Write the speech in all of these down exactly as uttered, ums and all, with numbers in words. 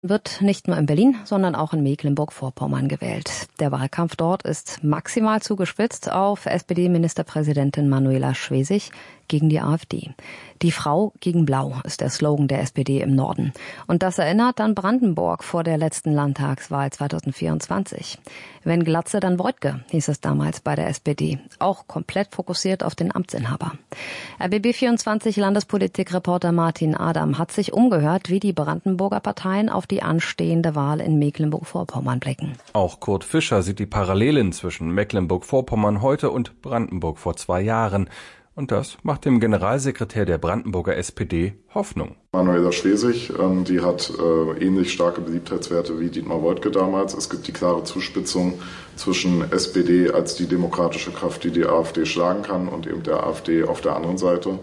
Wird nicht nur in Berlin, sondern auch in Mecklenburg-Vorpommern gewählt. Der Wahlkampf dort ist maximal zugespitzt auf S P D-Ministerpräsidentin Manuela Schwesig gegen die AfD. Die Frau gegen Blau ist der Slogan der S P D im Norden. Und das erinnert an Brandenburg vor der letzten Landtagswahl zweitausendvierundzwanzig. Wenn Glatze, dann Woidke, hieß es damals bei der S P D. Auch komplett fokussiert auf den Amtsinhaber. R B B vierundzwanzig Landespolitikreporter Martin Adam hat sich umgehört, wie die Brandenburger Parteien auf die anstehende Wahl in Mecklenburg-Vorpommern blicken. Auch Kurt Fischer sieht die Parallelen zwischen Mecklenburg-Vorpommern heute und Brandenburg vor zwei Jahren. Und das macht dem Generalsekretär der Brandenburger S P D Hoffnung. Manuela Schwesig, ähm, die hat äh, ähnlich starke Beliebtheitswerte wie Dietmar Woidke damals. Es gibt die klare Zuspitzung zwischen S P D als die demokratische Kraft, die die AfD schlagen kann, und eben der AfD auf der anderen Seite.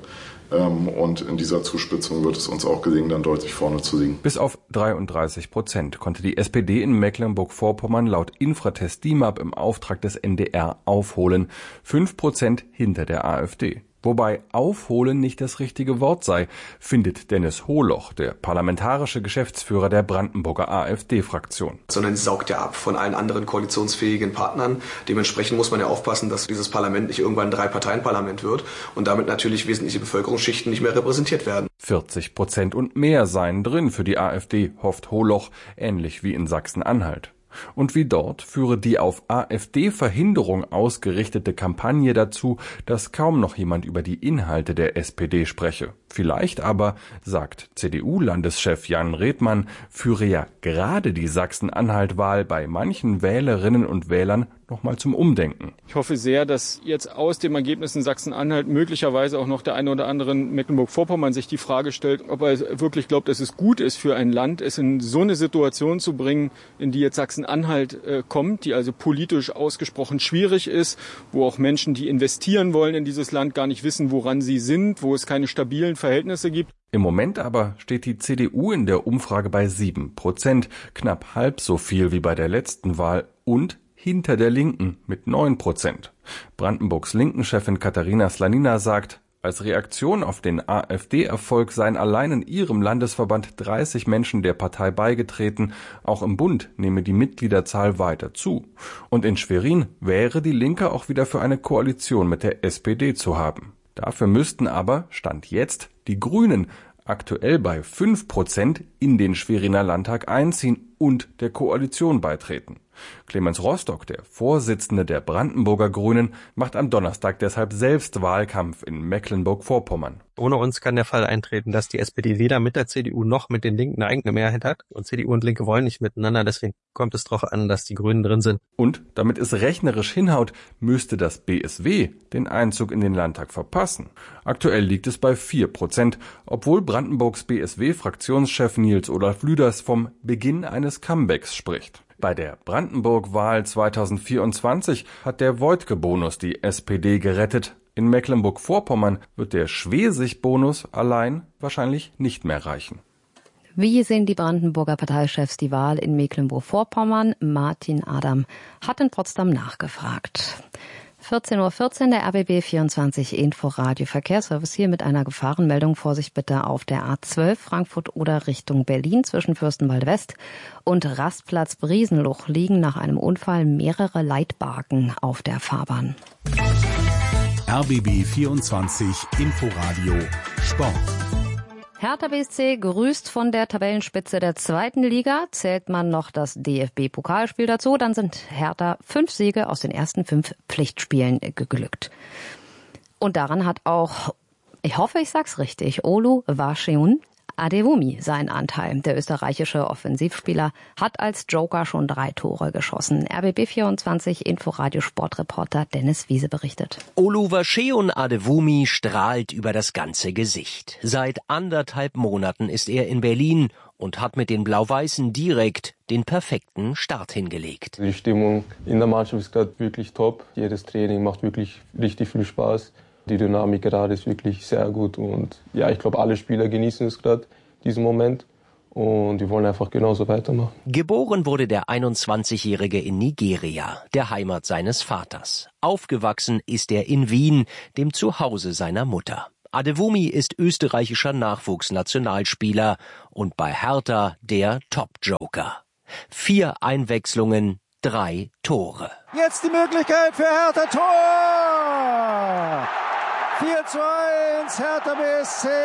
Und in dieser Zuspitzung wird es uns auch gelingen, dann deutlich vorne zu liegen. Bis auf dreiunddreißig Prozent konnte die S P D in Mecklenburg-Vorpommern laut Infratest D I M A P im Auftrag des N D R aufholen. Fünf Prozent hinter der AfD. Wobei aufholen nicht das richtige Wort sei, findet Dennis Holoch, der parlamentarische Geschäftsführer der Brandenburger AfD-Fraktion. Sondern sie saugt ja ab von allen anderen koalitionsfähigen Partnern. Dementsprechend muss man ja aufpassen, dass dieses Parlament nicht irgendwann ein Drei-Parteien-Parlament wird und damit natürlich wesentliche Bevölkerungsschichten nicht mehr repräsentiert werden. vierzig Prozent und mehr seien drin für die AfD, hofft Holoch, ähnlich wie in Sachsen-Anhalt. Und wie dort führe die auf AfD-Verhinderung ausgerichtete Kampagne dazu, dass kaum noch jemand über die Inhalte der S P D spreche. Vielleicht aber, sagt C D U-Landeschef Jan Redmann, führe ja gerade die Sachsen-Anhalt-Wahl bei manchen Wählerinnen und Wählern nochmal zum Umdenken. Ich hoffe sehr, dass jetzt aus dem Ergebnis in Sachsen-Anhalt möglicherweise auch noch der eine oder andere in Mecklenburg-Vorpommern sich die Frage stellt, ob er wirklich glaubt, dass es gut ist für ein Land, es in so eine Situation zu bringen, in die jetzt Sachsen-Anhalt äh, kommt, die also politisch ausgesprochen schwierig ist, wo auch Menschen, die investieren wollen in dieses Land, gar nicht wissen, woran sie sind, wo es keine stabilen Verhältnisse gibt. Im Moment aber steht die C D U in der Umfrage bei sieben Prozent, knapp halb so viel wie bei der letzten Wahl und hinter der Linken mit neun Prozent. Brandenburgs Linken-Chefin Katharina Slanina sagt, als Reaktion auf den AfD-Erfolg seien allein in ihrem Landesverband dreißig Menschen der Partei beigetreten. Auch im Bund nehme die Mitgliederzahl weiter zu. Und in Schwerin wäre die Linke auch wieder für eine Koalition mit der S P D zu haben. Dafür müssten aber, Stand jetzt, die Grünen aktuell bei fünf Prozent in den Schweriner Landtag einziehen und der Koalition beitreten. Clemens Rostock, der Vorsitzende der Brandenburger Grünen, macht am Donnerstag deshalb selbst Wahlkampf in Mecklenburg-Vorpommern. Ohne uns kann der Fall eintreten, dass die S P D weder mit der C D U noch mit den Linken eine eigene Mehrheit hat. Und C D U und Linke wollen nicht miteinander, deswegen kommt es darauf an, dass die Grünen drin sind. Und damit es rechnerisch hinhaut, müsste das B S W den Einzug in den Landtag verpassen. Aktuell liegt es bei vier Prozent, obwohl Brandenburgs B S W-Fraktionschef Nils Olaf Lüders vom Beginn eines Comebacks spricht. Bei der Brandenburg-Wahl zweitausendvierundzwanzig hat der Woidke-Bonus die S P D gerettet. In Mecklenburg-Vorpommern wird der Schwesig-Bonus allein wahrscheinlich nicht mehr reichen. Wie sehen die Brandenburger Parteichefs die Wahl in Mecklenburg-Vorpommern? Martin Adam hat in Potsdam nachgefragt. vierzehn Uhr vierzehn, der R B B vierundzwanzig Inforadio Verkehrsservice hier mit einer Gefahrenmeldung. Vorsicht bitte auf der A zwölf Frankfurt oder Richtung Berlin zwischen Fürstenwalde West und Rastplatz Briesenluch liegen nach einem Unfall mehrere Leitbarken auf der Fahrbahn. R B B vierundzwanzig Inforadio Sport. Hertha B S C grüßt von der Tabellenspitze der zweiten Liga. Zählt man noch das D F B-Pokalspiel dazu, dann sind Hertha fünf Siege aus den ersten fünf Pflichtspielen geglückt. Und daran hat auch, ich hoffe, ich sag's richtig, Oluwaseun Adewumi seinen Anteil. Der österreichische Offensivspieler hat als Joker schon drei Tore geschossen. R B B vierundzwanzig Inforadio Sportreporter Dennis Wiese berichtet. Oluwaseun Adewumi strahlt über das ganze Gesicht. Seit anderthalb Monaten ist er in Berlin und hat mit den Blau-Weißen direkt den perfekten Start hingelegt. Die Stimmung in der Mannschaft ist gerade wirklich top. Jedes Training macht wirklich richtig viel Spaß. Die Dynamik gerade ist wirklich sehr gut und ja, ich glaube, alle Spieler genießen es gerade, diesen Moment. Und die wollen einfach genauso weitermachen. Geboren wurde der einundzwanzigjährige in Nigeria, der Heimat seines Vaters. Aufgewachsen ist er in Wien, dem Zuhause seiner Mutter. Adewumi ist österreichischer Nachwuchsnationalspieler und bei Hertha der Top-Joker. Vier Einwechslungen, drei Tore. Jetzt die Möglichkeit für Hertha, Tor! vier zu eins, Hertha B S C,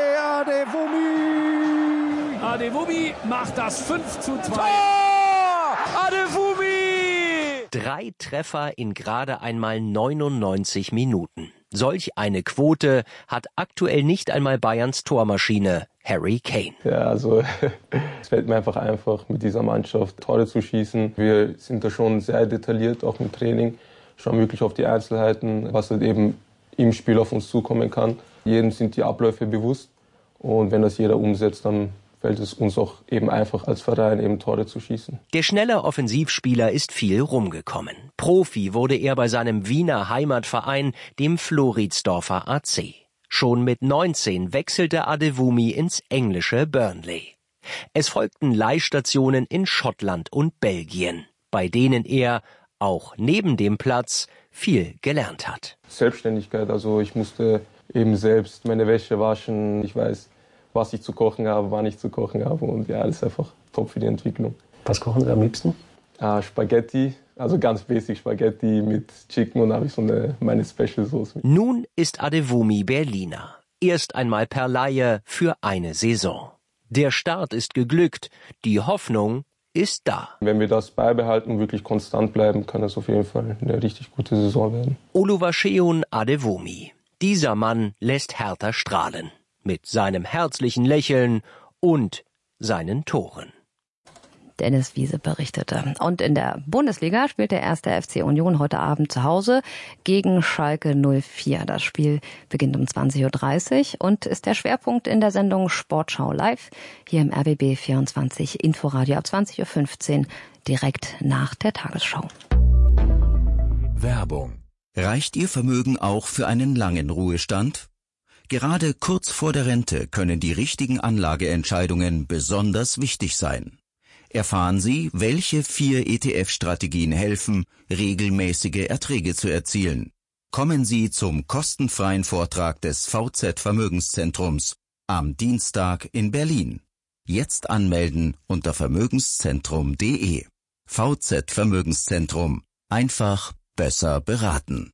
Adewumi. Adewumi macht das fünf zu zwei. Tor! Adewumi! Drei Treffer in gerade einmal neunundneunzig Minuten. Solch eine Quote hat aktuell nicht einmal Bayerns Tormaschine Harry Kane. Ja, also es fällt mir einfach einfach, mit dieser Mannschaft Tore zu schießen. Wir sind da schon sehr detailliert, auch im Training. Schauen wirklich auf die Einzelheiten, was halt eben im Spiel auf uns zukommen kann. Jedem sind die Abläufe bewusst und wenn das jeder umsetzt, dann fällt es uns auch eben einfach als Verein eben Tore zu schießen. Der schnelle Offensivspieler ist viel rumgekommen. Profi wurde er bei seinem Wiener Heimatverein, dem Floridsdorfer A C. Schon mit neunzehn wechselte Adewumi ins englische Burnley. Es folgten Leihstationen in Schottland und Belgien, bei denen er, auch neben dem Platz, viel gelernt hat. Selbstständigkeit, also ich musste eben selbst meine Wäsche waschen, ich weiß, was ich zu kochen habe, wann ich zu kochen habe und ja, das ist einfach top für die Entwicklung. Was kochen Sie am liebsten? Ah, Spaghetti, also ganz basic Spaghetti mit Chicken und da habe ich so eine, meine Special Sauce. Nun ist Adewumi Berliner. Erst einmal per Leihe für eine Saison. Der Start ist geglückt, die Hoffnung ist da. Wenn wir das beibehalten und wirklich konstant bleiben, kann das auf jeden Fall eine richtig gute Saison werden. Oluwaseun Adewumi. Dieser Mann lässt Hertha strahlen. Mit seinem herzlichen Lächeln und seinen Toren. Dennis Wiese berichtete. Und in der Bundesliga spielt der erste F C Union heute Abend zu Hause gegen Schalke null vier. Das Spiel beginnt um zwanzig Uhr dreißig und ist der Schwerpunkt in der Sendung Sportschau live hier im R B B vierundzwanzig Inforadio ab zwanzig Uhr fünfzehn, direkt nach der Tagesschau. Werbung. Reicht Ihr Vermögen auch für einen langen Ruhestand? Gerade kurz vor der Rente können die richtigen Anlageentscheidungen besonders wichtig sein. Erfahren Sie, welche vier E T F-Strategien helfen, regelmäßige Erträge zu erzielen. Kommen Sie zum kostenfreien Vortrag des V Z Vermögenszentrums am Dienstag in Berlin. Jetzt anmelden unter vermögenszentrum punkt de. V Z Vermögenszentrum. Einfach besser beraten.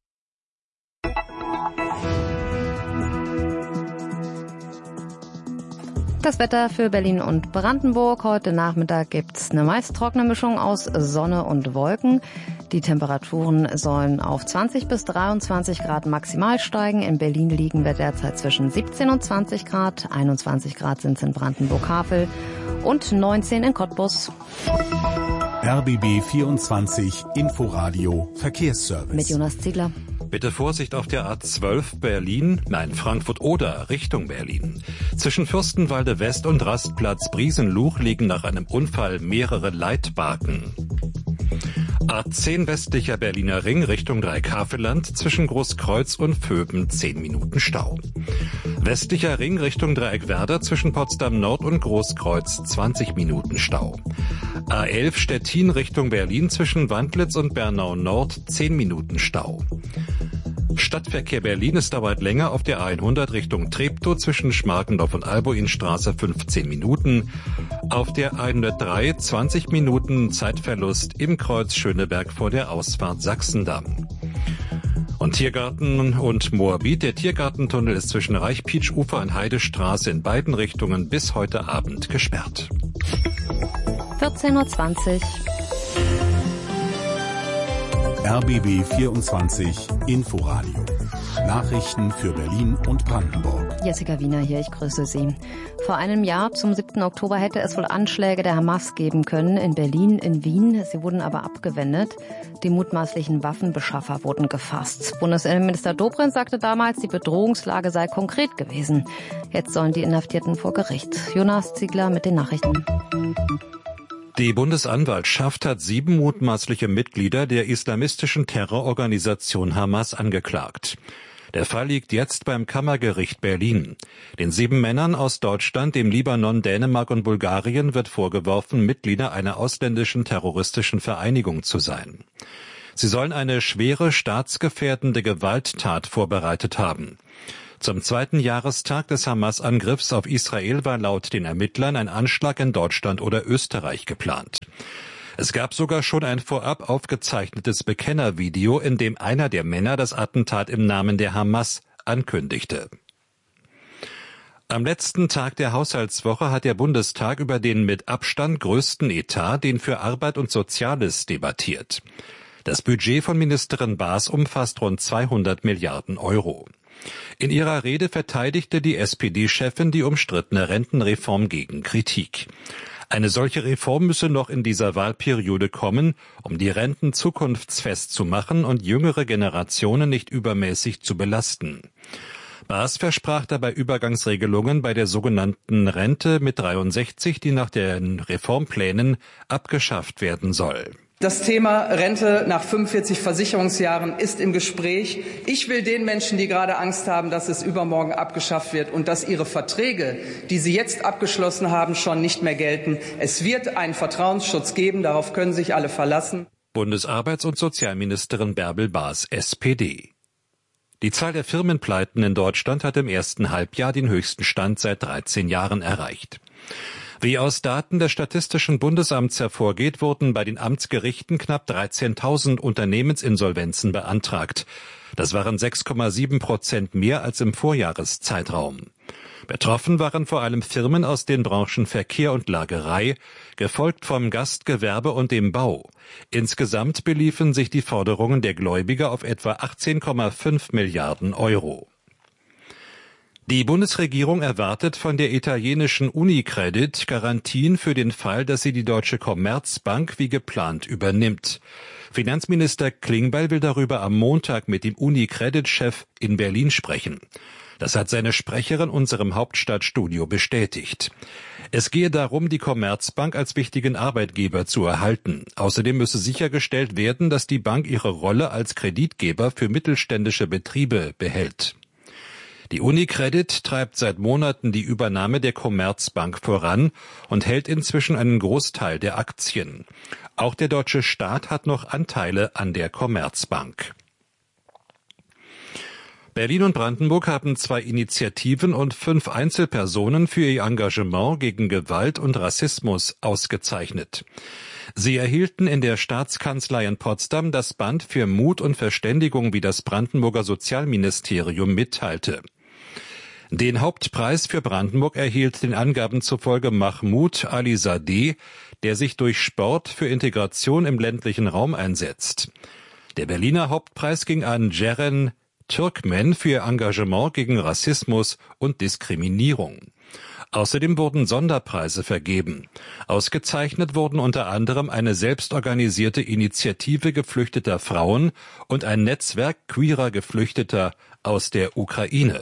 Das Wetter für Berlin und Brandenburg. Heute Nachmittag gibt's eine meist trockene Mischung aus Sonne und Wolken. Die Temperaturen sollen auf zwanzig bis dreiundzwanzig Grad maximal steigen. In Berlin liegen wir derzeit zwischen siebzehn und zwanzig Grad. einundzwanzig Grad sind es in Brandenburg-Havel und neunzehn in Cottbus. R B B vierundzwanzig Inforadio Verkehrsservice. Mit Jonas Ziegler. Bitte Vorsicht auf der A zwölf Berlin, nein Frankfurt-Oder Richtung Berlin. Zwischen Fürstenwalde West und Rastplatz Briesenluch liegen nach einem Unfall mehrere Leitbarken. A zehn westlicher Berliner Ring Richtung Dreieckhaveland zwischen Großkreuz und Vöben zehn Minuten Stau. Westlicher Ring Richtung Dreieckwerder zwischen Potsdam Nord und Großkreuz zwanzig Minuten Stau. A elf Stettin Richtung Berlin zwischen Wandlitz und Bernau Nord zehn Minuten Stau. Stadtverkehr Berlin, es dauert länger auf der A hundert Richtung Treptow zwischen Schmarkendorf und Albuinstraße fünfzehn Minuten. Auf der A hundertdrei zwanzig Minuten Zeitverlust im Kreuz Schöneberg vor der Ausfahrt Sachsendamm. Und Tiergarten und Moabit. Der Tiergartentunnel ist zwischen Reichpietsch-Ufer und Heidestraße in beiden Richtungen bis heute Abend gesperrt. vierzehn Uhr zwanzig. R B B vierundzwanzig Inforadio. Nachrichten für Berlin und Brandenburg. Jessica Wiener hier, ich grüße Sie. Vor einem Jahr, zum siebten Oktober, hätte es wohl Anschläge der Hamas geben können in Berlin, in Wien. Sie wurden aber abgewendet. Die mutmaßlichen Waffenbeschaffer wurden gefasst. Bundesinnenminister Dobrindt sagte damals, die Bedrohungslage sei konkret gewesen. Jetzt sollen die Inhaftierten vor Gericht. Jonas Ziegler mit den Nachrichten. Die Bundesanwaltschaft hat sieben mutmaßliche Mitglieder der islamistischen Terrororganisation Hamas angeklagt. Der Fall liegt jetzt beim Kammergericht Berlin. Den sieben Männern aus Deutschland, dem Libanon, Dänemark und Bulgarien wird vorgeworfen, Mitglieder einer ausländischen terroristischen Vereinigung zu sein. Sie sollen eine schwere staatsgefährdende Gewalttat vorbereitet haben. Zum zweiten Jahrestag des Hamas-Angriffs auf Israel war laut den Ermittlern ein Anschlag in Deutschland oder Österreich geplant. Es gab sogar schon ein vorab aufgezeichnetes Bekennervideo, in dem einer der Männer das Attentat im Namen der Hamas ankündigte. Am letzten Tag der Haushaltswoche hat der Bundestag über den mit Abstand größten Etat, den für Arbeit und Soziales, debattiert. Das Budget von Ministerin Baas umfasst rund zweihundert Milliarden Euro. In ihrer Rede verteidigte die S P D-Chefin die umstrittene Rentenreform gegen Kritik. Eine solche Reform müsse noch in dieser Wahlperiode kommen, um die Renten zukunftsfest zu machen und jüngere Generationen nicht übermäßig zu belasten. Baas versprach dabei Übergangsregelungen bei der sogenannten Rente mit dreiundsechzig, die nach den Reformplänen abgeschafft werden soll. Das Thema Rente nach fünfundvierzig Versicherungsjahren ist im Gespräch. Ich will den Menschen, die gerade Angst haben, dass es übermorgen abgeschafft wird und dass ihre Verträge, die sie jetzt abgeschlossen haben, schon nicht mehr gelten. Es wird einen Vertrauensschutz geben, darauf können sich alle verlassen. Bundesarbeits- und Sozialministerin Bärbel Baas, S P D. Die Zahl der Firmenpleiten in Deutschland hat im ersten Halbjahr den höchsten Stand seit dreizehn Jahren erreicht. Wie aus Daten des Statistischen Bundesamts hervorgeht, wurden bei den Amtsgerichten knapp dreizehntausend Unternehmensinsolvenzen beantragt. Das waren sechs Komma sieben Prozent mehr als im Vorjahreszeitraum. Betroffen waren vor allem Firmen aus den Branchen Verkehr und Lagerei, gefolgt vom Gastgewerbe und dem Bau. Insgesamt beliefen sich die Forderungen der Gläubiger auf etwa achtzehn Komma fünf Milliarden Euro. Die Bundesregierung erwartet von der italienischen Unicredit Garantien für den Fall, dass sie die Deutsche Commerzbank wie geplant übernimmt. Finanzminister Klingbeil will darüber am Montag mit dem Unicredit-Chef in Berlin sprechen. Das hat seine Sprecherin unserem Hauptstadtstudio bestätigt. Es gehe darum, die Commerzbank als wichtigen Arbeitgeber zu erhalten. Außerdem müsse sichergestellt werden, dass die Bank ihre Rolle als Kreditgeber für mittelständische Betriebe behält. Die Unicredit treibt seit Monaten die Übernahme der Commerzbank voran und hält inzwischen einen Großteil der Aktien. Auch der deutsche Staat hat noch Anteile an der Commerzbank. Berlin und Brandenburg haben zwei Initiativen und fünf Einzelpersonen für ihr Engagement gegen Gewalt und Rassismus ausgezeichnet. Sie erhielten in der Staatskanzlei in Potsdam das Band für Mut und Verständigung, wie das Brandenburger Sozialministerium mitteilte. Den Hauptpreis für Brandenburg erhielt den Angaben zufolge Mahmoud Alizadeh, der sich durch Sport für Integration im ländlichen Raum einsetzt. Der Berliner Hauptpreis ging an Ceren Türkmen für ihr Engagement gegen Rassismus und Diskriminierung. Außerdem wurden Sonderpreise vergeben. Ausgezeichnet wurden unter anderem eine selbstorganisierte Initiative geflüchteter Frauen und ein Netzwerk queerer Geflüchteter aus der Ukraine.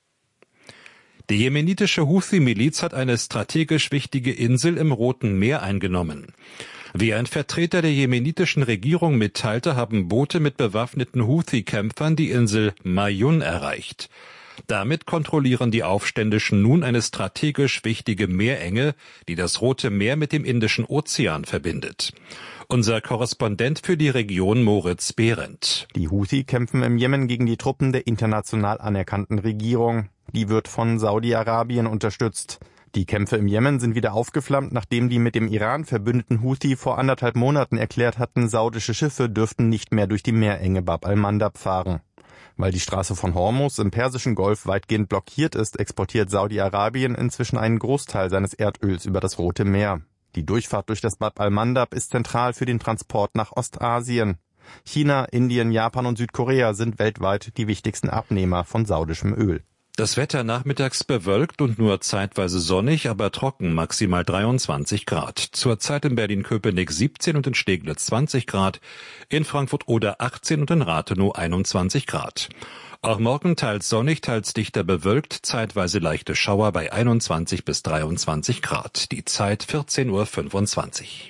Die jemenitische Houthi-Miliz hat eine strategisch wichtige Insel im Roten Meer eingenommen. Wie ein Vertreter der jemenitischen Regierung mitteilte, haben Boote mit bewaffneten Houthi-Kämpfern die Insel Mayun erreicht. Damit kontrollieren die Aufständischen nun eine strategisch wichtige Meerenge, die das Rote Meer mit dem Indischen Ozean verbindet. Unser Korrespondent für die Region Moritz Behrendt. Die Houthi kämpfen im Jemen gegen die Truppen der international anerkannten Regierung. Die wird von Saudi-Arabien unterstützt. Die Kämpfe im Jemen sind wieder aufgeflammt, nachdem die mit dem Iran verbündeten Houthi vor anderthalb Monaten erklärt hatten, saudische Schiffe dürften nicht mehr durch die Meerenge Bab al-Mandab fahren. Weil die Straße von Hormuz im Persischen Golf weitgehend blockiert ist, exportiert Saudi-Arabien inzwischen einen Großteil seines Erdöls über das Rote Meer. Die Durchfahrt durch das Bab al-Mandab ist zentral für den Transport nach Ostasien. China, Indien, Japan und Südkorea sind weltweit die wichtigsten Abnehmer von saudischem Öl. Das Wetter nachmittags bewölkt und nur zeitweise sonnig, aber trocken, maximal dreiundzwanzig Grad. Zurzeit in Berlin-Köpenick siebzehn und in Steglitz zwanzig Grad, in Frankfurt-Oder achtzehn und in Rathenow einundzwanzig Grad. Auch morgen teils sonnig, teils dichter bewölkt, zeitweise leichte Schauer bei einundzwanzig bis dreiundzwanzig Grad. Die Zeit vierzehn Uhr fünfundzwanzig.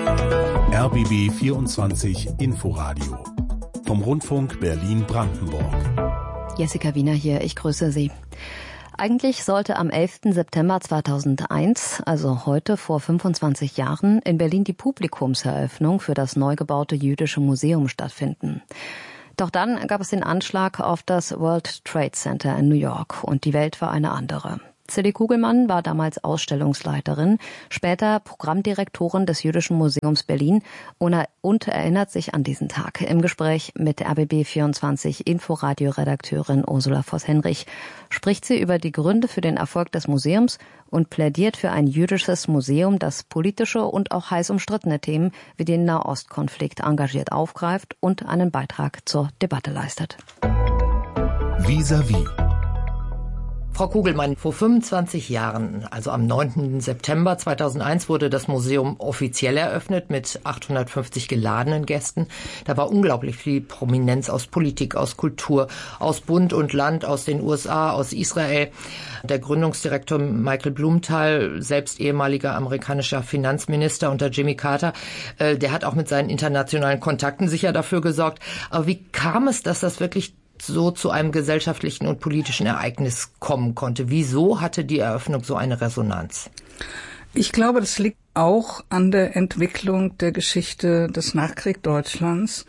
R B B vierundzwanzig Inforadio vom Rundfunk Berlin-Brandenburg. Jessica Wiener hier, ich grüße Sie. Eigentlich sollte am elften September zweitausendeins, also heute vor fünfundzwanzig Jahren, in Berlin die Publikumseröffnung für das neu gebaute Jüdische Museum stattfinden. Doch dann gab es den Anschlag auf das World Trade Center in New York und die Welt war eine andere. Zilli Kugelmann war damals Ausstellungsleiterin, später Programmdirektorin des Jüdischen Museums Berlin und erinnert sich an diesen Tag. Im Gespräch mit der R B B vierundzwanzig Inforadio-Redakteurin Ursula Voss-Henrich spricht sie über die Gründe für den Erfolg des Museums und plädiert für ein jüdisches Museum, das politische und auch heiß umstrittene Themen wie den Nahostkonflikt engagiert aufgreift und einen Beitrag zur Debatte leistet. Vis-à-vis. Frau Kugelmann, vor fünfundzwanzig Jahren, also am neunten September zweitausendeins, wurde das Museum offiziell eröffnet mit achthundertfünfzig geladenen Gästen. Da war unglaublich viel Prominenz aus Politik, aus Kultur, aus Bund und Land, aus den U S A, aus Israel. Der Gründungsdirektor Michael Blumenthal, selbst ehemaliger amerikanischer Finanzminister unter Jimmy Carter, äh, der hat auch mit seinen internationalen Kontakten sicher dafür gesorgt. Aber wie kam es, dass das wirklich so zu einem gesellschaftlichen und politischen Ereignis kommen konnte? Wieso hatte die Eröffnung so eine Resonanz? Ich glaube, das liegt auch an der Entwicklung der Geschichte des Nachkriegsdeutschlands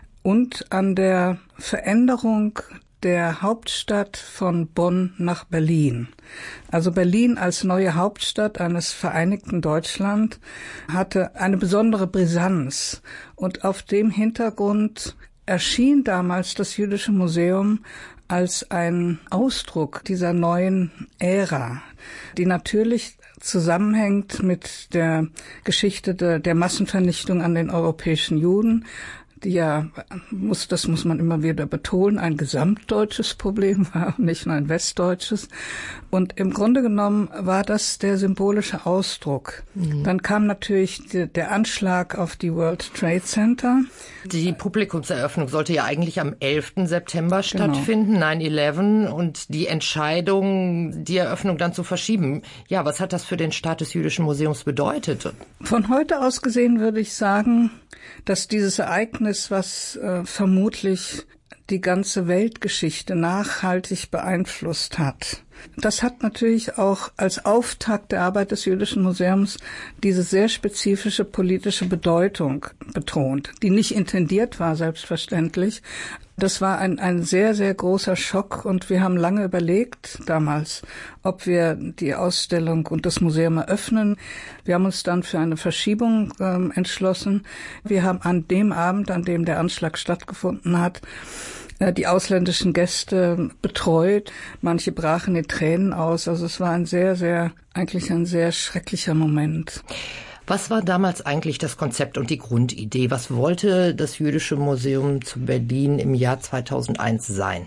und an der Veränderung der Hauptstadt von Bonn nach Berlin. Also Berlin als neue Hauptstadt eines vereinigten Deutschland hatte eine besondere Brisanz und auf dem Hintergrund erschien damals das Jüdische Museum als ein Ausdruck dieser neuen Ära, die natürlich zusammenhängt mit der Geschichte der, der Massenvernichtung an den europäischen Juden, die ja, muss, das muss man immer wieder betonen, ein gesamtdeutsches Problem war, nicht nur ein westdeutsches. Und im Grunde genommen war das der symbolische Ausdruck. Mhm. Dann kam natürlich die, der Anschlag auf die World Trade Center. Die Publikumseröffnung sollte ja eigentlich am elften September stattfinden, genau. neun elf, und die Entscheidung, die Eröffnung dann zu verschieben. Ja, was hat das für den Start des Jüdischen Museums bedeutet? Von heute aus gesehen würde ich sagen, dass dieses Ereignis, was äh, vermutlich die ganze Weltgeschichte nachhaltig beeinflusst hat, das hat natürlich auch als Auftakt der Arbeit des Jüdischen Museums diese sehr spezifische politische Bedeutung betont, die nicht intendiert war, selbstverständlich. Das war ein, ein sehr, sehr großer Schock und wir haben lange überlegt damals, ob wir die Ausstellung und das Museum eröffnen. Wir haben uns dann für eine Verschiebung ähm, entschlossen. Wir haben an dem Abend, an dem der Anschlag stattgefunden hat, äh, die ausländischen Gäste betreut. Manche brachen in Tränen aus. Also es war ein sehr, sehr, eigentlich ein sehr schrecklicher Moment. Was war damals eigentlich das Konzept und die Grundidee? Was wollte das Jüdische Museum zu Berlin im Jahr zweitausendeins sein?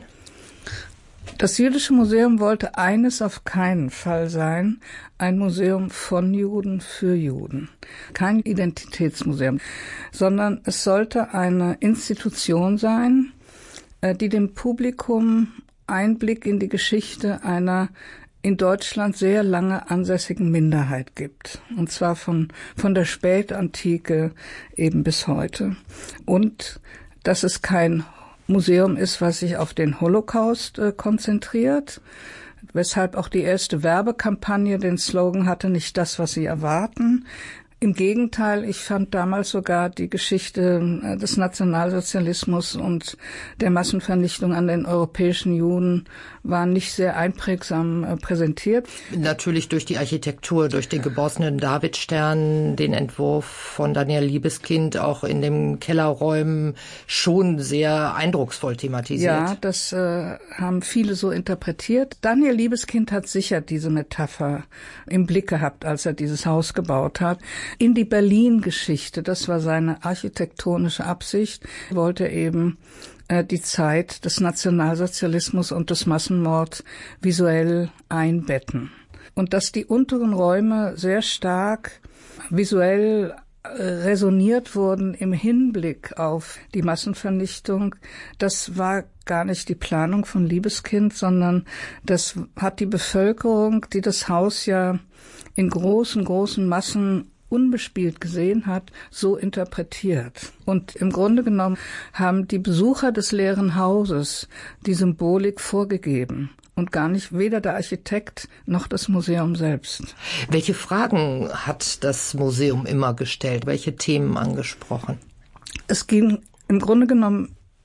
Das Jüdische Museum wollte eines auf keinen Fall sein, ein Museum von Juden für Juden. Kein Identitätsmuseum, sondern es sollte eine Institution sein, die dem Publikum Einblick in die Geschichte einer in Deutschland sehr lange ansässigen Minderheit gibt. Und zwar von, von der Spätantike eben bis heute. Und dass es kein Museum ist, was sich auf den Holocaust äh, konzentriert, weshalb auch die erste Werbekampagne den Slogan hatte, nicht das, was Sie erwarten. Im Gegenteil, ich fand damals sogar die Geschichte des Nationalsozialismus und der Massenvernichtung an den europäischen Juden war nicht sehr einprägsam äh, präsentiert. Natürlich durch die Architektur, durch den geborstenen Davidstern, den Entwurf von Daniel Liebeskind, auch in den Kellerräumen schon sehr eindrucksvoll thematisiert. Ja, das äh, haben viele so interpretiert. Daniel Liebeskind hat sicher diese Metapher im Blick gehabt, als er dieses Haus gebaut hat. In die Berlin-Geschichte, das war seine architektonische Absicht, wollte eben äh, die Zeit des Nationalsozialismus und des Massenmords visuell einbetten. Und dass die unteren Räume sehr stark visuell resoniert wurden im Hinblick auf die Massenvernichtung, das war gar nicht die Planung von Liebeskind, sondern das hat die Bevölkerung, die das Haus ja in großen, großen Massen unbespielt gesehen hat, so interpretiert. Und im Grunde genommen haben die Besucher des leeren Hauses die Symbolik vorgegeben und gar nicht weder der Architekt noch das Museum selbst. Welche Fragen hat das Museum immer gestellt? Welche Themen angesprochen? Es ging im Grunde genommen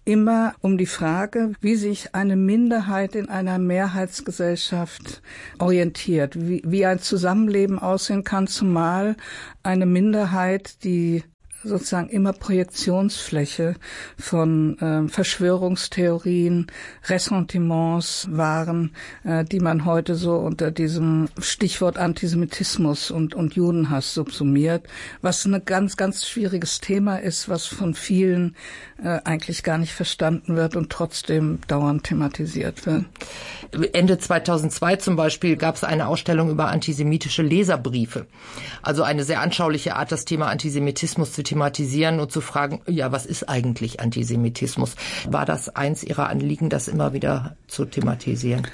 immer um die Frage, wie sich eine Minderheit in einer Mehrheitsgesellschaft orientiert, wie, wie ein Zusammenleben aussehen kann, zumal eine Minderheit, die sozusagen immer Projektionsfläche von äh, Verschwörungstheorien, Ressentiments waren, äh, die man heute so unter diesem Stichwort Antisemitismus und, und Judenhass subsumiert, was ein ganz, ganz schwieriges Thema ist, was von vielen äh, eigentlich gar nicht verstanden wird und trotzdem dauernd thematisiert wird. Ende zweitausendzwei zum Beispiel gab es eine Ausstellung über antisemitische Leserbriefe. Also eine sehr anschauliche Art, das Thema Antisemitismus zu thematisieren und zu fragen, ja, was ist eigentlich Antisemitismus? War das eins Ihrer Anliegen, das immer wieder zu thematisieren?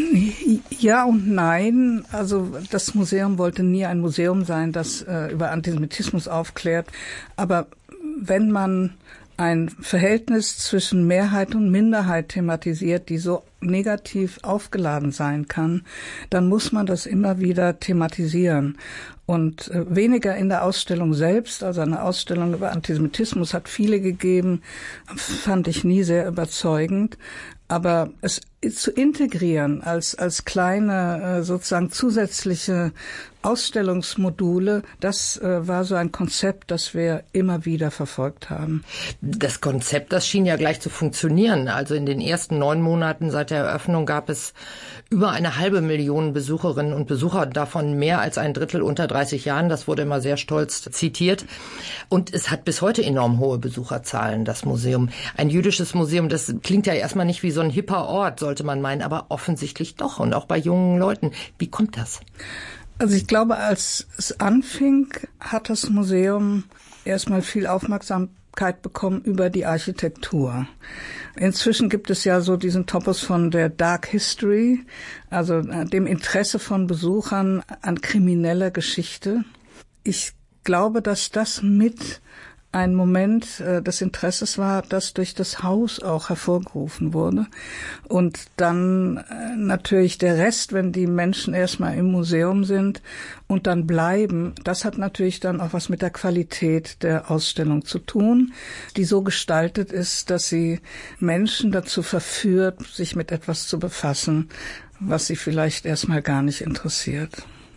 Ja und nein. Also das Museum wollte nie ein Museum sein, das äh, über Antisemitismus aufklärt. Aber wenn man ein Verhältnis zwischen Mehrheit und Minderheit thematisiert, die so negativ aufgeladen sein kann, dann muss man das immer wieder thematisieren. Und äh, weniger in der Ausstellung selbst, also eine Ausstellung über Antisemitismus hat viele gegeben, fand ich nie sehr überzeugend. Aber es zu integrieren als als kleine äh, sozusagen zusätzliche Ausstellungsmodule, das äh, war so ein Konzept, das wir immer wieder verfolgt haben. Das Konzept, das schien ja gleich zu funktionieren. Also in den ersten neun Monaten seit der Eröffnung gab es über eine halbe Million Besucherinnen und Besucher, davon mehr als ein Drittel unter dreißig Jahren. Das wurde immer sehr stolz zitiert. Und es hat bis heute enorm hohe Besucherzahlen, das Museum. Ein jüdisches Museum, das klingt ja erstmal nicht wie so ein hipper Ort, sollte man meinen, aber offensichtlich doch und auch bei jungen Leuten. Wie kommt das? Also ich glaube, als es anfing, hat das Museum erstmal viel Aufmerksamkeit bekommen über die Architektur. Inzwischen gibt es ja so diesen Topos von der Dark History, also dem Interesse von Besuchern an krimineller Geschichte. Ich glaube, dass das mit ein Moment äh, des Interesses war, das durch das Haus auch hervorgerufen wurde. Und dann äh, natürlich der Rest, wenn die Menschen erstmal im Museum sind und dann bleiben, das hat natürlich dann auch was mit der Qualität der Ausstellung zu tun, die so gestaltet ist, dass sie Menschen dazu verführt, sich mit etwas zu befassen, was sie vielleicht erstmal gar nicht interessiert.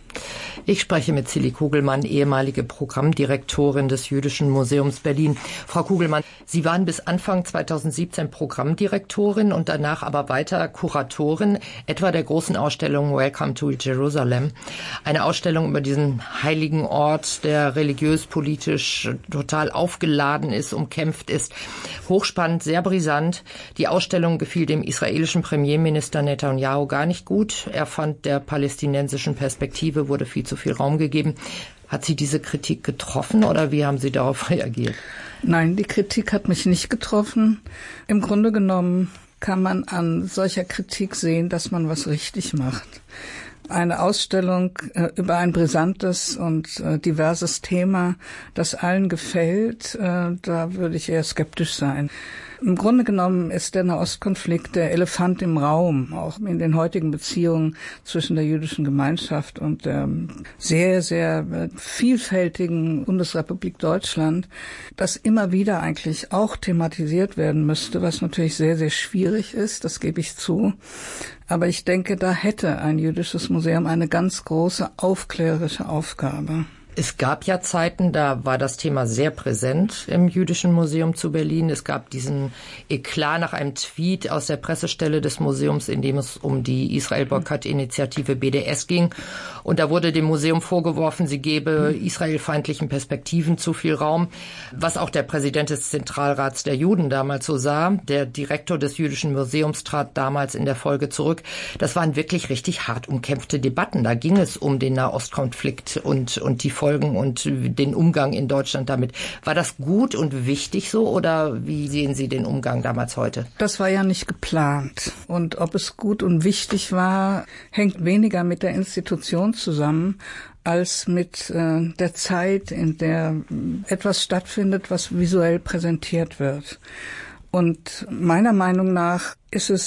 Ich spreche mit Zilli Kugelmann, ehemalige Programmdirektorin des Jüdischen Museums Berlin. Frau Kugelmann, Sie waren bis Anfang zweitausendsiebzehn Programmdirektorin und danach aber weiter Kuratorin, etwa der großen Ausstellung Welcome to Jerusalem. Eine Ausstellung über diesen heiligen Ort, der religiös-politisch total aufgeladen ist, umkämpft ist. Hochspannend, sehr brisant. Die Ausstellung gefiel dem israelischen Premierminister Netanyahu gar nicht gut. Er fand, der palästinensischen Perspektive wurde viel zu viel Raum gegeben. Hat Sie diese Kritik getroffen oder wie haben Sie darauf reagiert? Nein, die Kritik hat mich nicht getroffen. Im Grunde genommen kann man an solcher Kritik sehen, dass man was richtig macht. Eine Ausstellung äh, über ein brisantes und äh, diverses Thema, das allen gefällt, äh, da würde ich eher skeptisch sein. Im Grunde genommen ist der Nahostkonflikt der Elefant im Raum, auch in den heutigen Beziehungen zwischen der jüdischen Gemeinschaft und der sehr, sehr vielfältigen Bundesrepublik Deutschland, das immer wieder eigentlich auch thematisiert werden müsste, was natürlich sehr, sehr schwierig ist, das gebe ich zu. Aber ich denke, da hätte ein jüdisches Museum eine ganz große aufklärerische Aufgabe. Es gab ja Zeiten, da war das Thema sehr präsent im Jüdischen Museum zu Berlin. Es gab diesen Eklat nach einem Tweet aus der Pressestelle des Museums, in dem es um die Israel-Boykott-Initiative B D S ging. Und da wurde dem Museum vorgeworfen, sie gebe israelfeindlichen Perspektiven zu viel Raum, was auch der Präsident des Zentralrats der Juden damals so sah. Der Direktor des Jüdischen Museums trat damals in der Folge zurück. Das waren wirklich richtig hart umkämpfte Debatten. Da ging es um den Nahostkonflikt und, und die Folgen und den Umgang in Deutschland damit. War das gut und wichtig so oder wie sehen Sie den Umgang damals heute? Das war ja nicht geplant. Und ob es gut und wichtig war, hängt weniger mit der Institution zusammen, als mit äh, der Zeit, in der etwas stattfindet, was visuell präsentiert wird. Und meiner Meinung nach ist es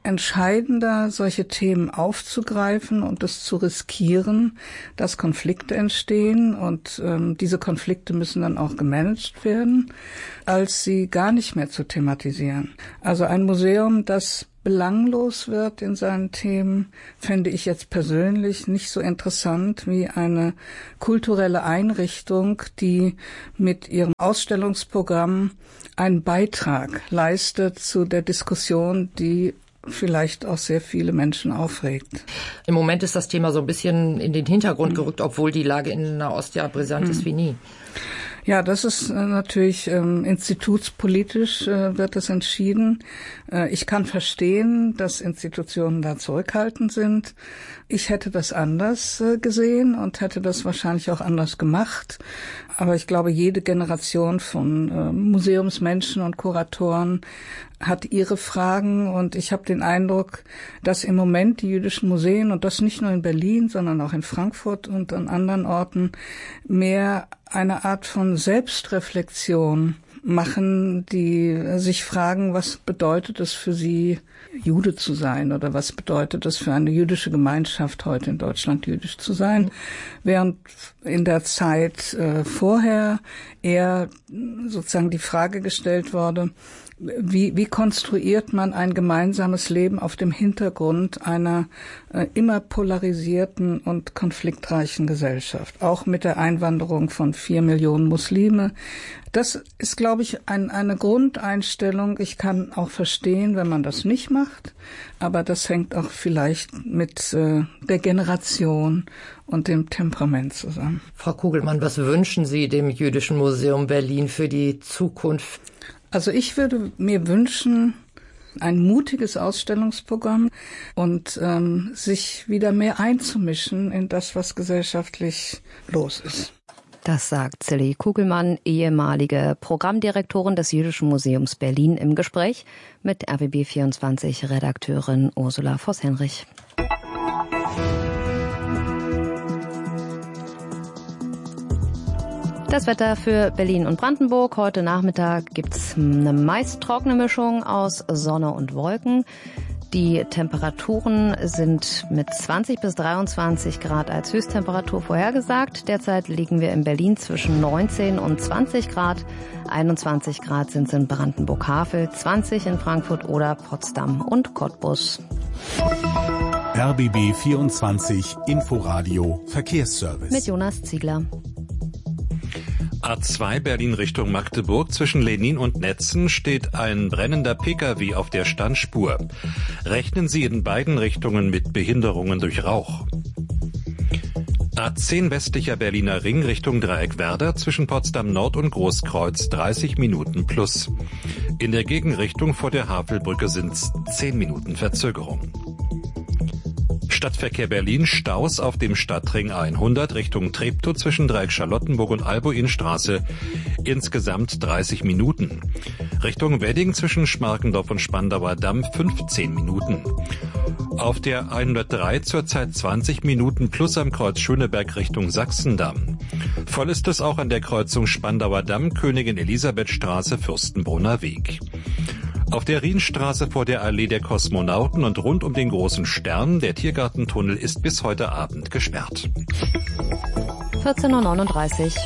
entscheidender, solche Themen aufzugreifen und es zu riskieren, dass Konflikte entstehen. Und ähm, diese Konflikte müssen dann auch gemanagt werden, als sie gar nicht mehr zu thematisieren. Also ein Museum, das belanglos wird in seinen Themen, fände ich jetzt persönlich nicht so interessant wie eine kulturelle Einrichtung, die mit ihrem Ausstellungsprogramm einen Beitrag leistet zu der Diskussion, die vielleicht auch sehr viele Menschen aufregt. Im Moment ist das Thema so ein bisschen in den Hintergrund gerückt, obwohl die Lage in Nahost ja brisant ist wie nie. Ja, das ist äh, natürlich ähm, institutspolitisch äh, wird das entschieden. Äh, ich kann verstehen, dass Institutionen da zurückhaltend sind. Ich hätte das anders äh, gesehen und hätte das wahrscheinlich auch anders gemacht. Aber ich glaube, jede Generation von äh, Museumsmenschen und Kuratoren hat ihre Fragen, und ich habe den Eindruck, dass im Moment die jüdischen Museen, und das nicht nur in Berlin, sondern auch in Frankfurt und an anderen Orten, mehr eine Art von Selbstreflexion machen, die sich fragen, was bedeutet es für sie, Jude zu sein, oder was bedeutet es für eine jüdische Gemeinschaft heute in Deutschland, jüdisch zu sein, während in der Zeit äh, vorher eher sozusagen die Frage gestellt wurde, Wie, wie konstruiert man ein gemeinsames Leben auf dem Hintergrund einer äh, immer polarisierten und konfliktreichen Gesellschaft, auch mit der Einwanderung von vier Millionen Muslime. Das ist, glaube ich, ein, eine Grundeinstellung. Ich kann auch verstehen, wenn man das nicht macht, aber das hängt auch vielleicht mit äh, der Generation und dem Temperament zusammen. Frau Kugelmann, was wünschen Sie dem Jüdischen Museum Berlin für die Zukunft? Also ich würde mir wünschen, ein mutiges Ausstellungsprogramm und ähm, sich wieder mehr einzumischen in das, was gesellschaftlich los ist. Das sagt Zilli Kugelmann, ehemalige Programmdirektorin des Jüdischen Museums Berlin, im Gespräch mit R B B vierundzwanzig Redakteurin Ursula Voss-Henrich. Das Wetter für Berlin und Brandenburg. Heute Nachmittag gibt's eine meist trockene Mischung aus Sonne und Wolken. Die Temperaturen sind mit zwanzig bis dreiundzwanzig Grad als Höchsttemperatur vorhergesagt. Derzeit liegen wir in Berlin zwischen neunzehn und zwanzig Grad. einundzwanzig Grad sind es in Brandenburg-Havel, zwanzig in Frankfurt oder Potsdam und Cottbus. R B B vierundzwanzig Inforadio Verkehrsservice. Mit Jonas Ziegler. A zwei Berlin Richtung Magdeburg. Zwischen Lenin und Netzen steht ein brennender Pkw auf der Standspur. Rechnen Sie in beiden Richtungen mit Behinderungen durch Rauch. A zehn westlicher Berliner Ring Richtung Dreieck Werder. Zwischen Potsdam Nord und Großkreuz dreißig Minuten plus. In der Gegenrichtung vor der Havelbrücke sind's zehn Minuten Verzögerung. Stadtverkehr Berlin, Staus auf dem Stadtring hundert Richtung Treptow zwischen Dreieck Charlottenburg und Albuinstraße, insgesamt dreißig Minuten. Richtung Wedding zwischen Schmarkendorf und Spandauer Damm fünfzehn Minuten. Auf der hundertdrei zurzeit zwanzig Minuten plus am Kreuz Schöneberg Richtung Sachsendamm. Voll ist es auch an der Kreuzung Spandauer Damm, Königin Elisabethstraße, Fürstenbrunner Weg. Auf der Rienstraße vor der Allee der Kosmonauten und rund um den Großen Stern, der Tiergartentunnel, ist bis heute Abend gesperrt. vierzehn Uhr neununddreißig.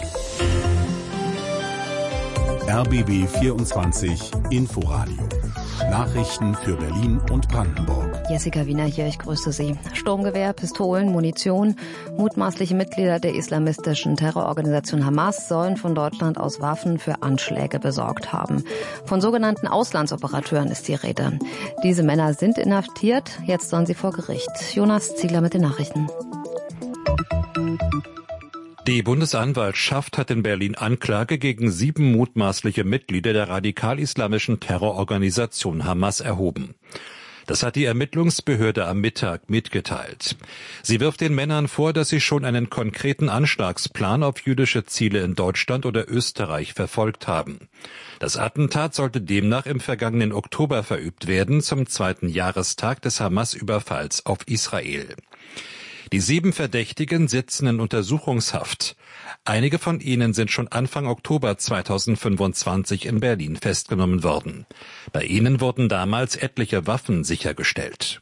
R B B vierundzwanzig Inforadio. Nachrichten für Berlin und Brandenburg. Jessica Wiener hier, ich grüße Sie. Sturmgewehr, Pistolen, Munition. Mutmaßliche Mitglieder der islamistischen Terrororganisation Hamas sollen von Deutschland aus Waffen für Anschläge besorgt haben. Von sogenannten Auslandsoperateuren ist die Rede. Diese Männer sind inhaftiert, jetzt sollen sie vor Gericht. Jonas Ziegler mit den Nachrichten. Die Bundesanwaltschaft hat in Berlin Anklage gegen sieben mutmaßliche Mitglieder der radikal-islamischen Terrororganisation Hamas erhoben. Das hat die Ermittlungsbehörde am Mittag mitgeteilt. Sie wirft den Männern vor, dass sie schon einen konkreten Anschlagsplan auf jüdische Ziele in Deutschland oder Österreich verfolgt haben. Das Attentat sollte demnach im vergangenen Oktober verübt werden, zum zweiten Jahrestag des Hamas-Überfalls auf Israel. Die sieben Verdächtigen sitzen in Untersuchungshaft. Einige von ihnen sind schon Anfang Oktober zweitausendfünfundzwanzig in Berlin festgenommen worden. Bei ihnen wurden damals etliche Waffen sichergestellt.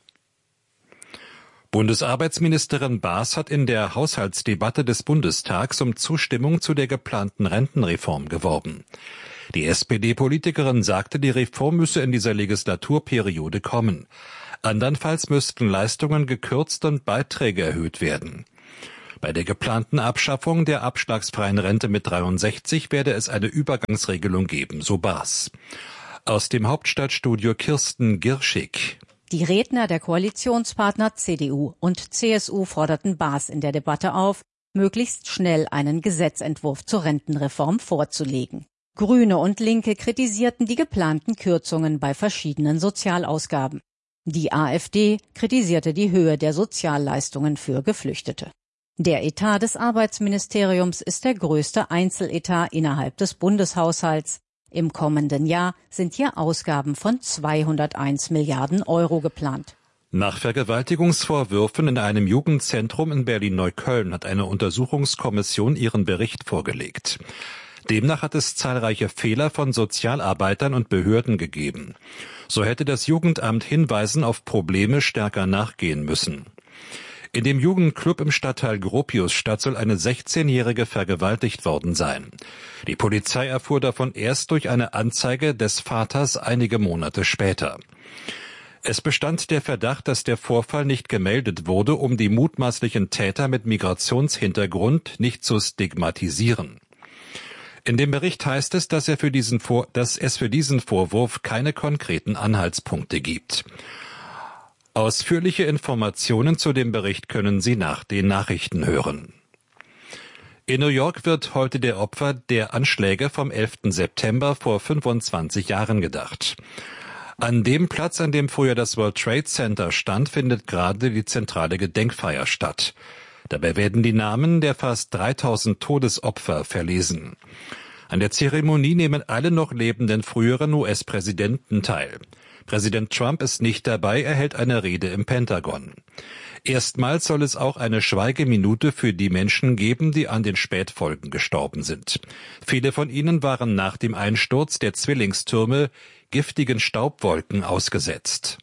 Bundesarbeitsministerin Baas hat in der Haushaltsdebatte des Bundestags um Zustimmung zu der geplanten Rentenreform geworben. Die S P D-Politikerin sagte, die Reform müsse in dieser Legislaturperiode kommen. Andernfalls müssten Leistungen gekürzt und Beiträge erhöht werden. Bei der geplanten Abschaffung der abschlagsfreien Rente mit dreiundsechzig werde es eine Übergangsregelung geben, so Baas. Aus dem Hauptstadtstudio Kirsten Girschig. Die Redner der Koalitionspartner C D U und C S U forderten Baas in der Debatte auf, möglichst schnell einen Gesetzentwurf zur Rentenreform vorzulegen. Grüne und Linke kritisierten die geplanten Kürzungen bei verschiedenen Sozialausgaben. Die AfD kritisierte die Höhe der Sozialleistungen für Geflüchtete. Der Etat des Arbeitsministeriums ist der größte Einzeletat innerhalb des Bundeshaushalts. Im kommenden Jahr sind hier Ausgaben von zweihunderteins Milliarden Euro geplant. Nach Vergewaltigungsvorwürfen in einem Jugendzentrum in Berlin-Neukölln hat eine Untersuchungskommission ihren Bericht vorgelegt. Demnach hat es zahlreiche Fehler von Sozialarbeitern und Behörden gegeben. So hätte das Jugendamt Hinweisen auf Probleme stärker nachgehen müssen. In dem Jugendclub im Stadtteil Gropiusstadt soll eine sechzehnjährige vergewaltigt worden sein. Die Polizei erfuhr davon erst durch eine Anzeige des Vaters einige Monate später. Es bestand der Verdacht, dass der Vorfall nicht gemeldet wurde, um die mutmaßlichen Täter mit Migrationshintergrund nicht zu stigmatisieren. In dem Bericht heißt es, dass, er für diesen Vor- dass es für diesen Vorwurf keine konkreten Anhaltspunkte gibt. Ausführliche Informationen zu dem Bericht können Sie nach den Nachrichten hören. In New York wird heute der Opfer der Anschläge vom elften September vor fünfundzwanzig Jahren gedacht. An dem Platz, an dem früher das World Trade Center stand, findet gerade die zentrale Gedenkfeier statt. Dabei werden die Namen der fast dreitausend Todesopfer verlesen. An der Zeremonie nehmen alle noch lebenden früheren U S-Präsidenten teil. Präsident Trump ist nicht dabei, er hält eine Rede im Pentagon. Erstmals soll es auch eine Schweigeminute für die Menschen geben, die an den Spätfolgen gestorben sind. Viele von ihnen waren nach dem Einsturz der Zwillingstürme giftigen Staubwolken ausgesetzt.